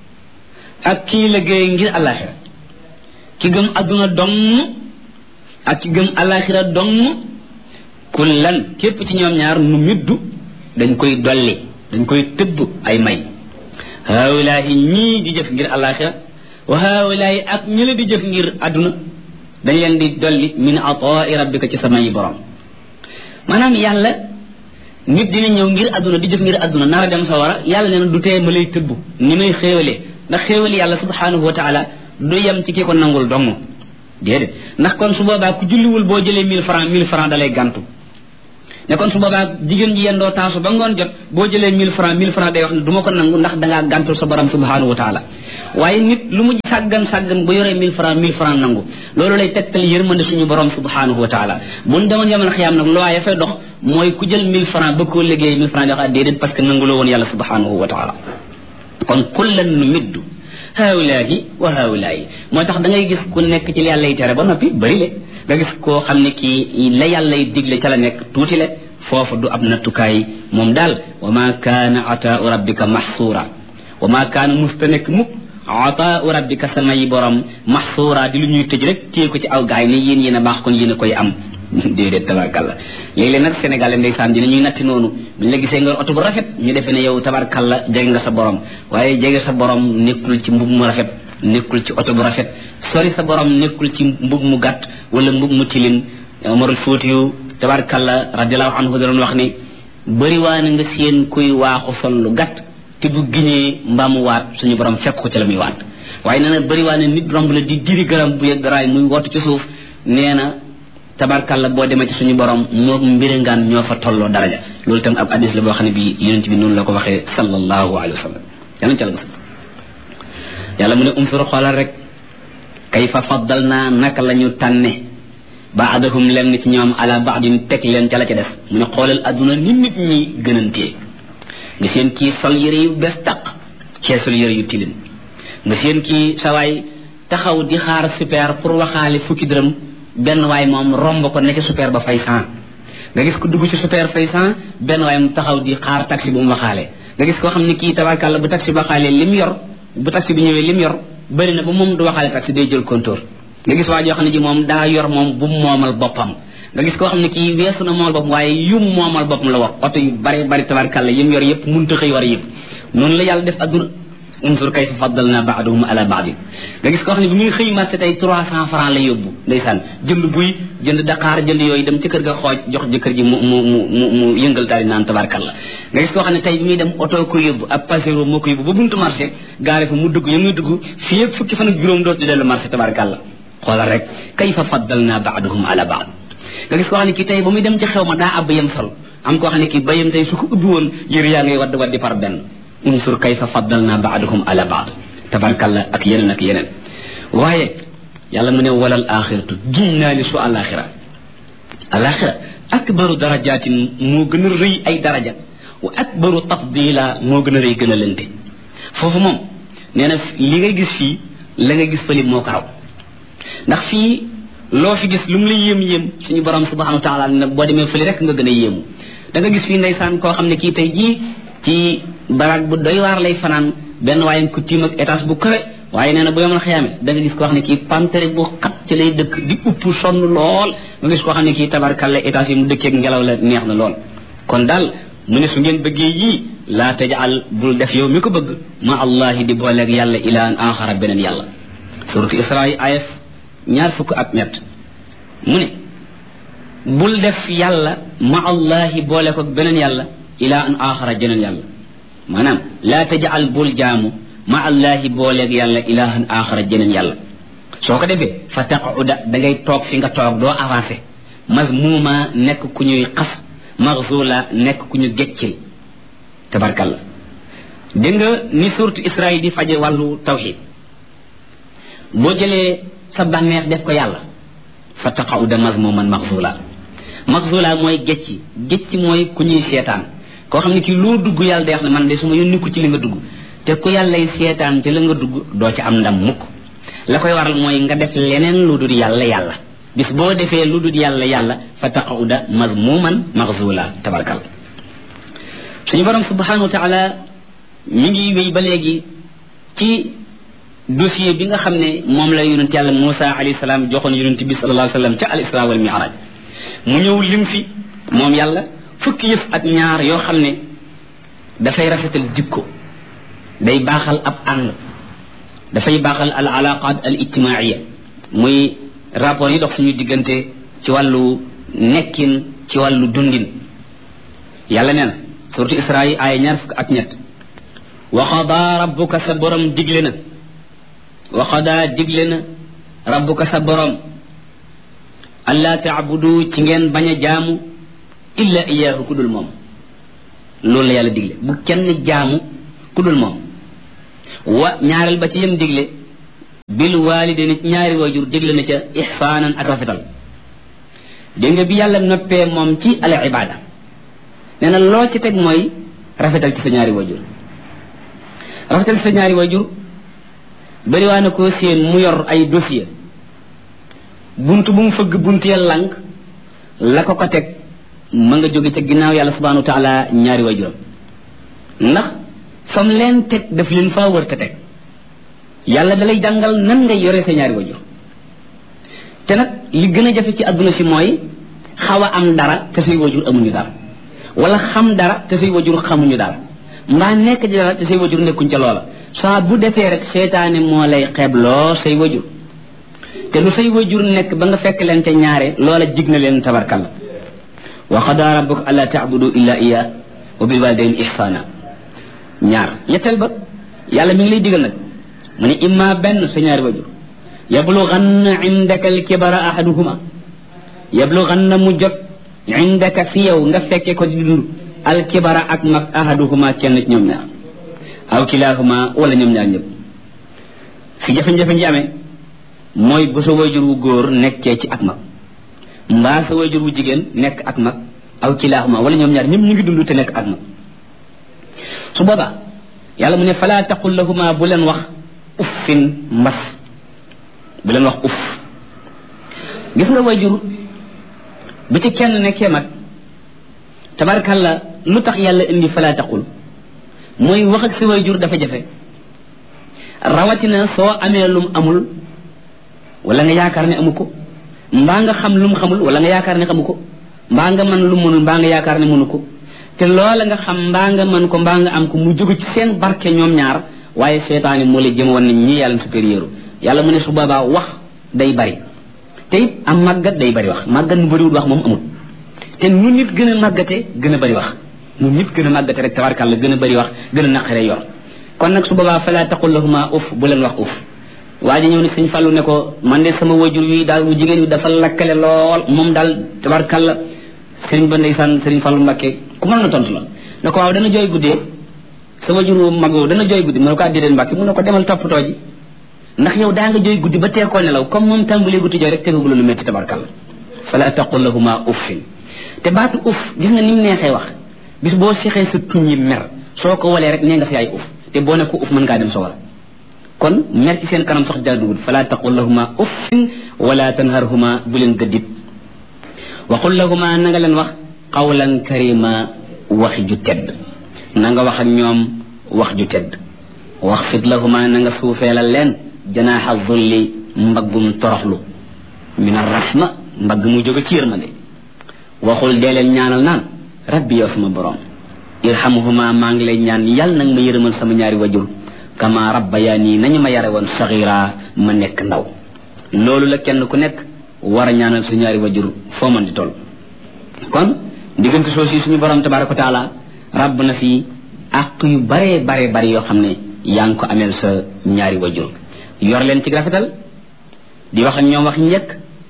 ak kii liggéey ngir alaxira ki gëm àdduna dong ak ki gëm alaxira dong kullan képp ci ñoom ñaar nu middu dañ koy dolli dañ koy tëbb ay may haawulaahi ñii di jëf ngir alaxira wa haawulaahi ak ñi la di jëf ngir àdduna dañ leen di dolli min ataai rabbika ci sa mayi borom maanaam yàlla nit dina ñëw ngir àdduna di jëf ngir àdduna nar a dem sa wara yàlla nee na du tee ma lay tëbb ni may xéewalee ndax xéewali yàlla subhanahu wa taala du yem ci ki ko nangul dong déedéet ndax kon su boobaa ku julliwul boo jëlee mille francs mille francs da lay gàntu ne kon su boobaa jigéen ji yendoo taasu ba ngoon jot boo jëlee mille francs mille francs day wax ne du ma ko nangu ndax dangaa gàntul sa borom subhanahu wa taala waaye nit lu mu sàggan sàggan bu yoree mille francs mille francs nangu loolu lay tegtal yërmande suñu borom subhanahu wa taala buñ demoon yamal xiyaam nag loo ya fay dox mooy ku jël mille francs ba koo liggéey mille francs jox déedéet parce que nangu loo woon yàlla subhanahu wa taala kon kullan nu middu haawulaahi wa haawulaahi moo tax da ngay gis ku nekk ci yàlla yi tere ba noppi bëri le nga gis koo xam ne kii la yàlla yi digle ca la nekk tuuti le foofu du ab nattukaay moom daal wa ma kaana ataau rabbika maxsuura wa ma kaana musta nekk mukk ataau rabbika samay borom maxsuura di lu ñuy tëj rek téye ko ci aw gaay ni yéen yéen a baax kon yéen a koy am déedéet tabarkalla léeg-léeg nag Sénégal ndeysaan dina ñuy natti noonu buñ la gisee nga oto bu rafet ñu defee ne yow tabarkalla jege nga sa borom waaye jege sa borom nekkul ci mbub mu rafet nekkul ci oto bu rafet sori sa borom nekkul ci mbub mu gàtt wala mbub mu tilim Umarul Fuutiyu tabarkalla radiallahu anhu da doon wax ni bëri waa na nga seen kuy waaxu sol lu gàtt te bu giñee mbaamu waat suñu borom fekk ko ci la muy waat waaye nee na bëri waa ne nit romb la di diri garam bu yëg raay muy wootu ci suuf nee na tabarkalla boo demee ci suñu borom moo mbirangaan ñoo fa tolloo daraja loolu tam ab hadis la boo xam ne bi yonent bi noonu la ko waxee sallallahu alayhi wa sallam yàlla ca la mos yàlla mu ne umsur xoolal rek kayfa faddal naa naka la ñu tànne baadahum lenn ci ñoom ala baadin teg leen ca la ca des mu ne xoolal adduna ni nit ñi gënantee nga seen kii sol yëre yu bees taq cee sol yëre yu tilim nga seen kii sawaay taxaw di xaar super pour waxaale fukki dërëm benn waay moom romb ko nekk super ba fay cent nga gis ko dugg ci super fay cent benn waay mu taxaw di xaar taxi bu mu waxaale nga gis koo xam ne kii tabarkàlla bu taxi waxaale lim yor bu taxi bi ñëwee lim yor bëri na ba moom du waxaale taxi day jël compteur nga gis waa joo xam ne ji moom daa yor moom bu moomal boppam nga gis koo xam ne kii weesu na moomal boppam waaye yum moomal boppam la wax oto yu bari bari tabarkàlla yim yor yëpp mënta xëy war yëpp noonu la yàlla def adduna unsur kayfa faddalna ba'dahum ala ba'd nga gis koo xam ne bi muy xëy marché tey trois cent francs la yóbbu ndeysaan jënd buy jënd Dakar jënd yooyu dem ci kër ga xooj jox jëkkër ji mu mu mu mu yëngal taari naan tabarkalla nga gis koo xam ne tey bi muy dem oto ko yóbbu ab pasero moo ko yóbbu ba buntu marché gaare fa mu dugg ya muy dugg fii yëpp fukki fan ak juróom dootu dellu marché tabarkalla xoolal rek kayfa faddalna ba'dahum ala ba'd nga gis koo xam ne kii tey ba muy dem ci xew ma daa ab yem sol am koo xam ne kii bayam tey su ko ubbi woon yër yaa ngay wadd waddi par benn unsur kayfa faddalna ba'dahum ala ba'd tabarkalla ak yeneen ak yeneen waaye yàlla mu ne walal axiratu giñ naa li su alaxira alaxira akbaru darajatin moo gën a rëy ay daraja wa akbaru tafdila moo gën a rëy gën a lente foofu moom nee na li ngay gis fii la nga gis fële moo ko raw ndax fii loo fi gis lu mu la yéem yéem suñu borom subhanahu wa taala ne boo demee fële rek nga gën a yéemu da nga gis fii ndeysaan koo xam ne kii tey jii ci baraag bu doy waar lay fanaan benn waaye ku tiim ak étage bu kawe waaye nee na bu yomal xiyaame da nga gis koo xam ne kii pantere bu xat ci lay dëkk di upp sonn lool nga gis koo xam ne kii tabarkalla étage yi mu dëkkeeg ngelaw la neex na lool kon daal mu ne su ngeen bëggee yii laa tajal bul def yow mi ko bëgg ma allahi di booleeg yàlla ilaan axara beneen yàlla suratu isra yi ayef ñaar fukk ak ñett mu ne bul def yàlla ma allahi boole ko beneen yàlla ilaa an axara jeneen yàlla maanaam laa tajal bul jaamu ma allahi booleeg yàlla ilahan axara jeneen yàlla soo ko defee fa taquda da ngay toog fi nga toog doo avancé mazmuma nekk ku ñuy xas maxzula nekk ku ñu geccil tabarkalla dégg nga ni suratu Israa di faje wàllu tawxid boo jëlee sa bànneex def ko yàlla fa taquda mazmuman maxzula maxzula mooy gecci gecci mooy ku ñuy seetaan koo xam ne kii loo dugg yàlla day wax ne man de su ma yónni ko ci li nga dugg te ku yàllay seetaan ci la nga dugg doo ci am ndam mukk la koy waral mooy nga def leneen lu dul yàlla yàlla bis boo defee lu dul yàlla yàlla fa taquda mazmuman maxzula tabarkal suñu borom subhanahu wa taala mi ngi wéy ba léegi ci dossier bi nga xam ne moom la yonent yàlla Muusa alayhi salaam joxoon yonent bi sallallahu alayhi wa sallam ca al isra wal mi'raj mu ñëw lim fi moom yàlla fukki yëf ak ñaar yoo xam ne dafay rafetal jikko day baaxal ab ànd dafay baaxal al alaqat al ijtimaiya muy rapport yi dox suñu diggante ci wàllu nekkin ci wàllu dundin yàlla nee na suratu Israa yi aaya ñaar fukk ak ñett wa qadaa rabbuka sa borom digle na wa qadaa digle na rabbuka sa borom allaa taabudu ci ngeen bañ a jaamu illa iyaahu ku dul moom loolu la yàlla digle bu kenn jaamu ku dul moom wa ñaareel ba ci yem digle bil waalidayni ñaari waajur digle na ca ihsaanan ak rafetal dégg nga bi yàlla noppee moom ci al ibaada nee na loo ci teg mooy rafetal ci sa ñaari waajur rafetal ci sa ñaari waajur bari waa na ko seen mu yor ay dossier bunt bu mu fëgg bunt ya lànk la ko ko teg ma nga jóge ca ginnaaw yàlla subhanahu wa taala ñaari waajuram ndax fam leen teg daf leen faa wër te teg yàlla dalay jàngal nan ngay yore sa ñaari waajur te nag li gën a jafe ci àdduna si mooy xaw a am dara te say waajur amuñu dara wala xam dara te say waajur xamuñu dara mbaa nekk ci dara te say waajur nekkuñ ca loola saa bu defee rek seetaane moo lay xeebloo say waajur te lu say waajur nekk ba nga fekk leen ca ñaare loola jig na leen tabarkalla wa qadaa rabbuka allaa ta'budu illaa iyyaahu wa bil waalidayni ihsaana ñaar ñetteel ba yàlla mi ngi lay digal nag mu ne imma benn sa ñaari waajur yablughanna indaka al-kibara ahaduhuma yablughanna mu jot indaka fi yow nga fekke ko di dund al-kibara ak mag ahaduhuma kenn ci ñoom ñaar aw kilaahuma wala ñoom ñaar ñëpp fi jafe-jafe ji amee mooy bu sa waajur wu góor nekkee ci ak mag mbaa sa waajur wu jigéen nekk ak mag aw kilaahuma wala ñoom ñaar ñëpp ñu ngi dund te nekk ak mag su boobaa yàlla mu ne falaa taqul lahuma bu leen wax uffin mbas bu leen wax uff gis nga waajur bu ci kenn nekkee mag tabarkalla lu tax yàlla indi falaa taqul mooy wax ak sa waajur dafa jafe rawatina soo amee lum amul wala nga yaakaar ne amu ko mbaa nga xam lum xamul wala nga yaakaar ne xamu ko mbaa nga mën lu mënul mbaa nga yaakaar ne mënu ko te loola nga xam mbaa nga mën ko mbaa nga am ko mu jóge ci seen barke ñoom ñaar waaye seetaani moo lay jëm woon nañ ñi yàlla supérieur yàlla mu ne su boobaa wax day bari te it am màggat day bari wax màggat mu bariwul wax moom amul te nu nit gën a màggate gën a bari wax nu nit gën a màggate rek tabarkàlla gën a bari wax gën a naqare yor kon nag su boobaa falaa taqul lahuma uf bu leen wax uf waa ji ñëw ne sëñ Fallu ne ko man de sama wajur wi daal bu jigéen wi dafa lakkale lool moom daal tabarkàlla sëriñ ba ndeysaan sëriñ Fallu Mbakke ku mën na tontu la ne ko waaw dana jooy guddee sa wajur mag boobu dana jooy guddi mu ne ko addideen Mbakke mu ne ko demal toppatoo ji ndax yow daa nga jooy guddi ba teekoo nelaw comme moom tàmbalee guddi jooy rek tegagula lu métti tabarkàlla fala taqul lahuma uffin te baatu uff gis nga ni mu neexee wax bis boo sexee sa tuñ yi mer soo ko walee rek nee nga fi ay uff te boo ne ko uff mën ngaa dem sa war kon mer ci seen kanam sax jaaduwul fala taqul lahuma uffin wala tanharhuma bu leen gëddit wa qul lahuma na nga leen wax qawlan karima waxi ju tedd na nga wax ak ñoom wax ju tedd waxfid lahuma na nga suufeelal leen janaaxa zulli mbaggum toroxlu min arrahma mbagg mu jóge ci yërmande waxul dee leen ñaanal naan rabbi yow sama borom irhamhuma maa ngi lay ñaan yàlla nag ma yërëmal sama ñaari wajur kama rabbayani nañu ma yare woon saxira ma nekk ndaw loolu la kenn ku nekk war a ñaanal sa ñaari wajur foo mën di toll kon diggante soo si suñu borom tabaraka wa taala rabb na fi àq yu bare bare bare yoo xam ne yaa ngi ko ameel sa ñaari wajur yor leen ci rafetal di wax ak ñoom wax njëkk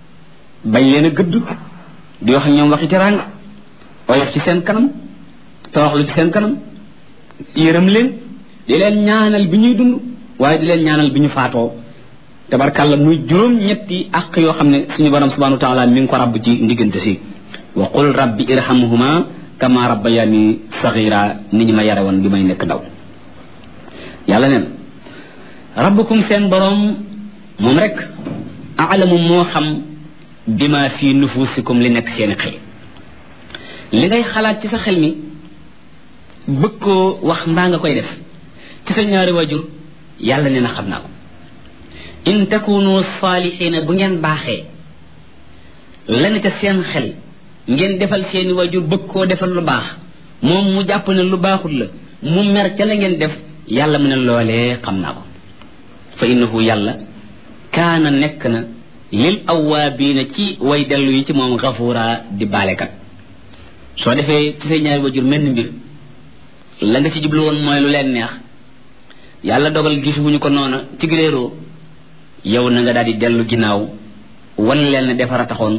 bañ leen a gëdd di wax ak ñoom waxi teraanga oyof ci seen kanam toroxlu ci seen kanam yërëm leen di leen ñaanal bi ñuy dund waaye di leen ñaanal bi ñu faatoo tabarkàlla muy juróom ñetti àq yoo xam ne suñu borom subhanahu wa taala mi ngi ko rabb ci ndiggante si wa qul rabbi irhamhuma kama rabbayani saghira ni ñu ma yare woon bi may nekk ndaw yàlla neen rabbukum seen borom moom rek aalamu moo xam bima fi nufusikum li nekk seeni xel li ngay xalaat ci sa xel mi bëgg koo wax mbaa nga koy def ci sa ñaari waajur yàlla nee na xam naa ko in takunu saalihiina bu ngeen baaxee la ne ca seen xel ngeen defal seeni waajur bëgg koo defal lu baax moom mu jàpp ne lu baaxul la mu mer ca la ngeen def yàlla mu ne loolee xam naa ko fa innahu yàlla kaana nekk na lil awaabiina ci way dellu yi ci moom gafuura di baalekat soo defee ci say ñaari waajur mel ni mbir la nga ci jublu woon mooy lu leen neex yàlla dogal gisuñu ko noona ci gréeroo yow na nga daal di dellu ginnaaw wan leen ne defara taxoon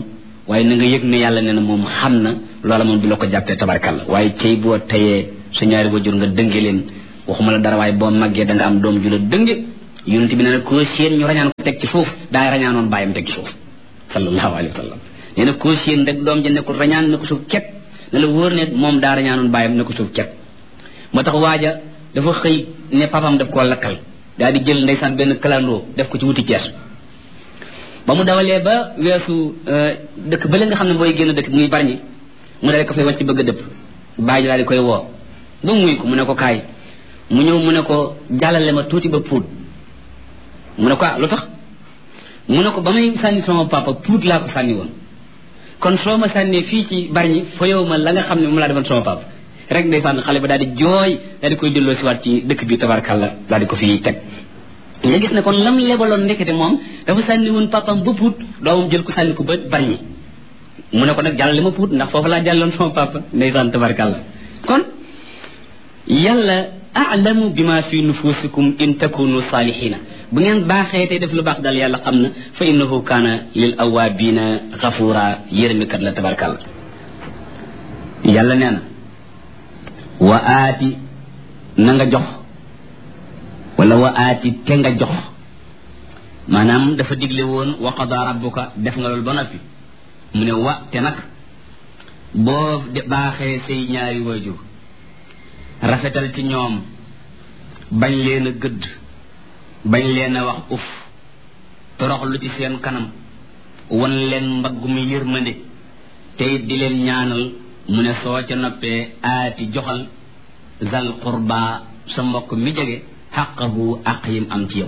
waaye na nga yëg ne yàlla nee na moom xam na loola moom du la ko jàppee tabarkalla waaye cey boo tayee sa ñaari wajur nga dënge leen waxuma la dara waaye boo màggee da nga am doom ju la dënge yonent bi nee na koo séen ñu rañaan ko teg ci suuf daay rañaanoon bàyyam teg ci suuf sallallahu alayhi wa sallam nee na koo séen rek doom ja nekkul rañaan ne ko suuf ket ne la wóor ne moom daa rañaanoon bàyyam ne ko suuf ket moo tax waaja dafa xëy ne papam daf koo lakkal daal di jël ndeysaan benn kalandoo def ko ci wuti Cees ba mu dawalee ba weesu dëkk ba la nga xam ne booy génn dëkk muy Bargny mu daal di ko fay wàcc bëgg a dëpp bàyyi daal di koy woo ba muy ko mu ne ko kaay mu ñëw mu ne ko jàllale ma tuuti ba Pout mu ne ko ah lu tax mu ne ko ba may sànni sama papa Pout laa ko sànni woon kon soo ma sànnee fii ci Bargny fa yow ma la nga xam ne moom laa defoon sama papa rek ndeysaan xale ba daal di jooy daal di koy delloo si waat ci dëkk bi tabarkalla daal di ko fi teg nga gis ne kon lam lebaloon ndekete moom dafa sànni woon papam ba Pout doomam jël ko sànni ko ba Bargny mu ne ko nag jàllale ma Pout ndax foofu laa jàlloon sama papa ndeysaan tabarkalla kon yàlla a'lamu bima fi nufusikum in takunu salihina bu ngeen baaxee tey def lu baax daal yàlla xam na fa innahu kaana lil awabina ghafura yërëmikat la tabarkalla yàlla nee na wa aati na nga jox wala wa aati te nga jox maanaam dafa digle woon wa qada rabbuka def nga loolu ba noppi mu ne wa te nag boo baaxee say ñaari waajur rafetal ci ñoom bañ leen a gëdd bañ leen a wax uf toroxlu ci seen kanam wan leen mbaggum yërmande te it di leen ñaanal mu ne soo ca noppee aati joxal zal qurba sa mbokk mi jege xaqahu àq yim am ci yow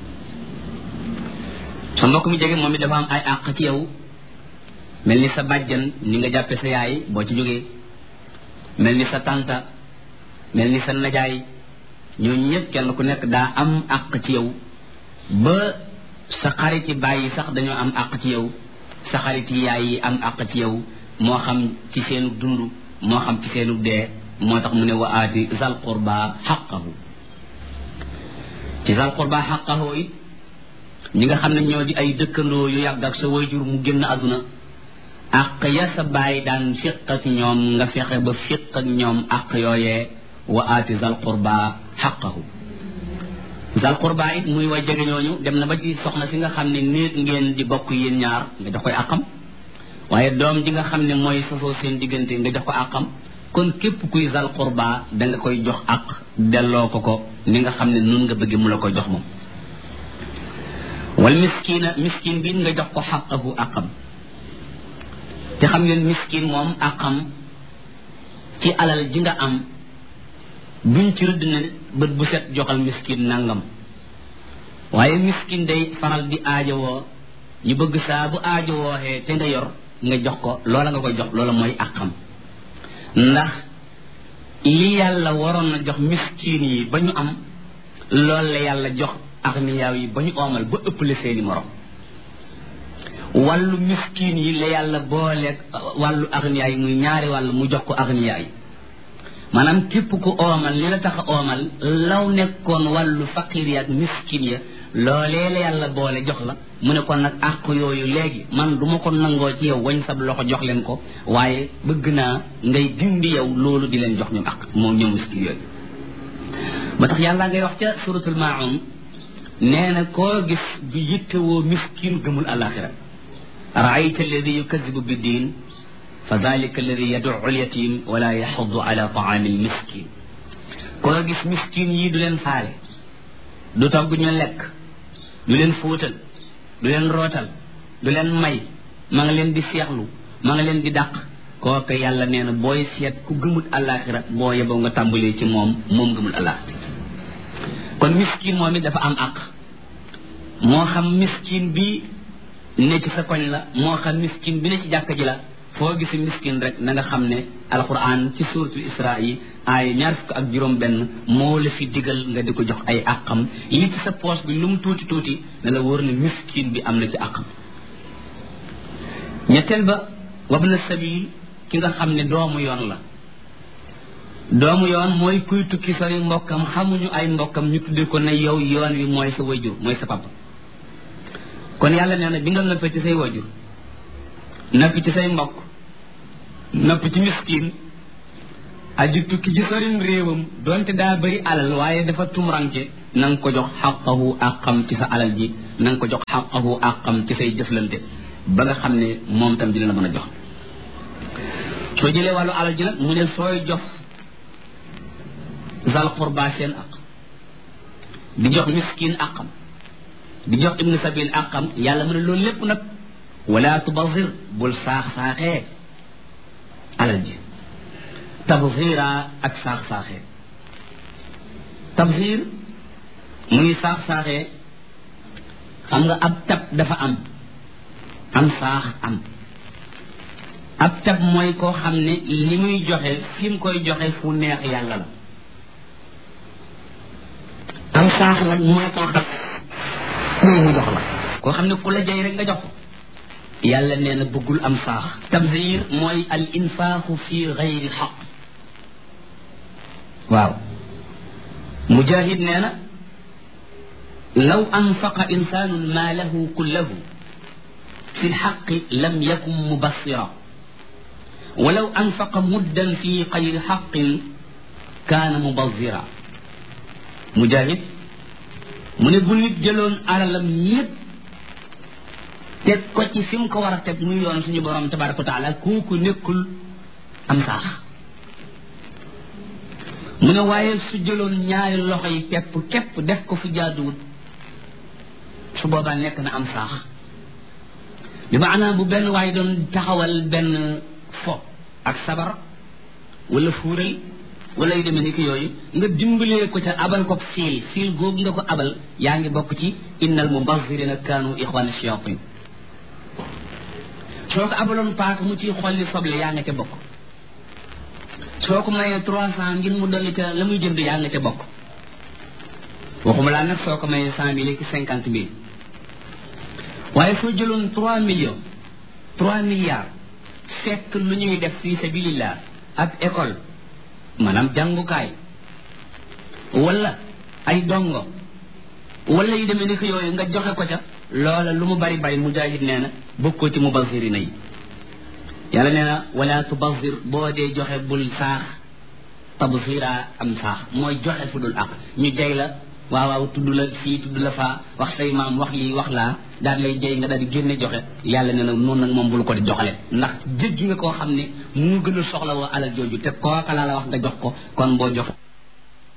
sa mbokk mi jege moom it dafa am ay àq ci yow mel ni sa bàjjan ni nga jàppe sa yaay boo ci jógee mel ni sa tànta mel ni sa najaay ñooñu ñëpp kenn ku nekk daa am àq ci yow ba sa xariti bàyyi sax dañoo am àq ci yow sa xariti yaay yi am àq ci yow moo xam ci seenu dund moo xam ci seenu dee moo tax mu ne wa aati zal qurba xaqahu ci zal qurba xaqahu it ñi nga xam ne ñoo di ay dëkkandoo yu yàgg ak sa wayjur mu génn àdduna àq ya sa bàyyi daan fiq ak ñoom nga fexe ba fiq ak ñoom àq yooyee wa aati zal qurba xaqahu zal qurba it muy way jege ñooñu dem na ba ci soxna si nga xam ne néeg ngeen di bokk yéen ñaar nga jox koy àqam waaye doom ji nga xam ne mooy sosoo seen diggante nga jox ko àqam kon képp kuy zal qurba da nga koy jox àq delloo ko ko ni nga xam ne nun nga bëgg mu la koy jox moom wal miskina miskin bi nga jox ko xaqahu àqam te xam ngeen miskin moom àqam ci alal ji nga am duñ ci rëdd ne bët bu set joxal miskin nangam waaye miskin day faral di aajowoo ñu bëgg saa bu aajowooxee te nga yor nga jox ko loola nga koy jox loola mooy àqam ndax li yàlla waroon na jox miskin yi ba ñu am loolu la yàlla jox agniyaa yi ba ñu oomal ba ëppale seeni morom wàllu miskin yi la yàlla booleeg wàllu agniyaa yi muy ñaari wàll mu jox ko agniyaa yi maanaam képp ku oomal li la tax a oomal law nekkoon wàllu faqir yi ak miskin ya loolee la yàlla boole jox la mu ne kon nag àq yooyu léegi man du ma ko nangoo ci yow wañ sab loxo jox leen ko waaye bëgg naa ngay dindi yow loolu di leen jox ñoom àq moom ñoom miskin yooyu ba tax yàlla ngay wax ca suratul maun nee na koo gis bi yittewoo miskin gëmul alaxira raayta alladi yukadibu bi diin fa dalika alladi yaduu alyatim wala yaxudu ala taami almiskin koo gis miskin yi du leen faale du togg ñu lekk du leen fóotal du leen rootal du leen may ma nga leen di seexlu ma nga leen di dàq kooku yàlla nee na booy seet ku gëmul alaxira boo yeboo nga tàmbalee ci moom moom gëmul alaxira kon miskin moom it dafa am àq moo xam miskin bi ne ci sa koñ la moo xam miskin bi ne ci jàkka ji la foo gisi miskin rek na nga xam ne alquran ci suratul isra yi ay ñaar fukk ak juróom benn moo la fi digal nga di ko jox ay àqam li ci sa poche bi lu mu tuuti tuuti ne la wóor ne miskin bi am na ci àqam ñetteel ba wabna sabil ki nga xam ne doomu yoon la doomu yoon mooy kuy tukki sori mbokkam xamuñu ay mbokkam ñu tudde ko ne yow yoon wi mooy sa wajur mooy sa papa kon yàlla nee na bi nga noppee ci say wajur
nappi ci say mbokk nappi ci miskin aju tukki ci sorim réewam donte daa bëri alal waaye dafa tumranke na nga ko jox xaqahu àqam ci sa alal ji na nga ko jox xaqahu àqam ci say jëflante ba nga xam ne moom tam dina la mën a jox soo jëlee wàllu alal ji nag mu ne sooy jox zal qurba seen aq di jox miskin aqam di jox ibnu sabil aqam yàlla mu ne loolu lépp nag wala tubazir bul saax-saaxee alal ji tabzira ak saax-saaxee tabzir muy saax-saaxee xam nga ab tab dafa am am saax am ab tab mooy koo xam ne li muy joxe fi mu koy joxe fu neex yàlla la am saax nag mooy koo xam ne mu jox la koo xam ne ku la jay rek nga jox ko yàlla nee na bëggul am saax tabzir mooy al infaaxu fi gayri xaq waaw mujahid nee na law anfaqa insaanun maalahu kullahu fi lxaqi lam yakun mubassira walaw anfaqa muddan fi gayri xaqin kaana mubassira mujahid mu ne bu nit jëloon alalam yépp teg ko ci fi mu ko war a teg muy yoon suñu borom tabaraka wa taala kooku nekkul am saax mu ne waaye su jëloon ñaari loxo yi pepp képp def ko fu jaaduwut su boobaa nekk na am saax bi maanaam bu benn waaye doon taxawal benn fo ak sabar wala fuural wala yu demee ni ki yooyu nga dimbalee ko ca abal ko fiil fiil googu nga ko abal yaa ngi bokk ci innal mubazzirina kaanu ixwana shayatin soo ko abaloon paaka mu ciy xolli soble yaa nga ca bokk soo ko mayee trois cent ngir mu dolli ca la muy jënd yaa nga ca bokk waxuma laa nag soo ko mayee cent mille ki cinquante mille waaye soo jëloon trois millions trois milliards fekk lu ñuy def fii sabilillah ak école maanaam jàngukaay wala ay dongo wala yu demee ni ko yooyu nga joxe ko ca loola lu mu bari bari mujahid nee na bokkoo ci mubazirina yi yàlla nee na wala tubazir boo dee joxe bul saax tabzira am saax mooy joxe fu dul ak ñu jay la waaw waaw tudd la fii tudd la faa wax say maam wax lii wax laa daal lay jay nga daal di génne joxe yàlla nee na noonu nag moom bul ko di joxale ndax jéggi nga koo xam ne mu gën a soxla woo alal jooju te kooka laa la wax nga jox ko kon boo jox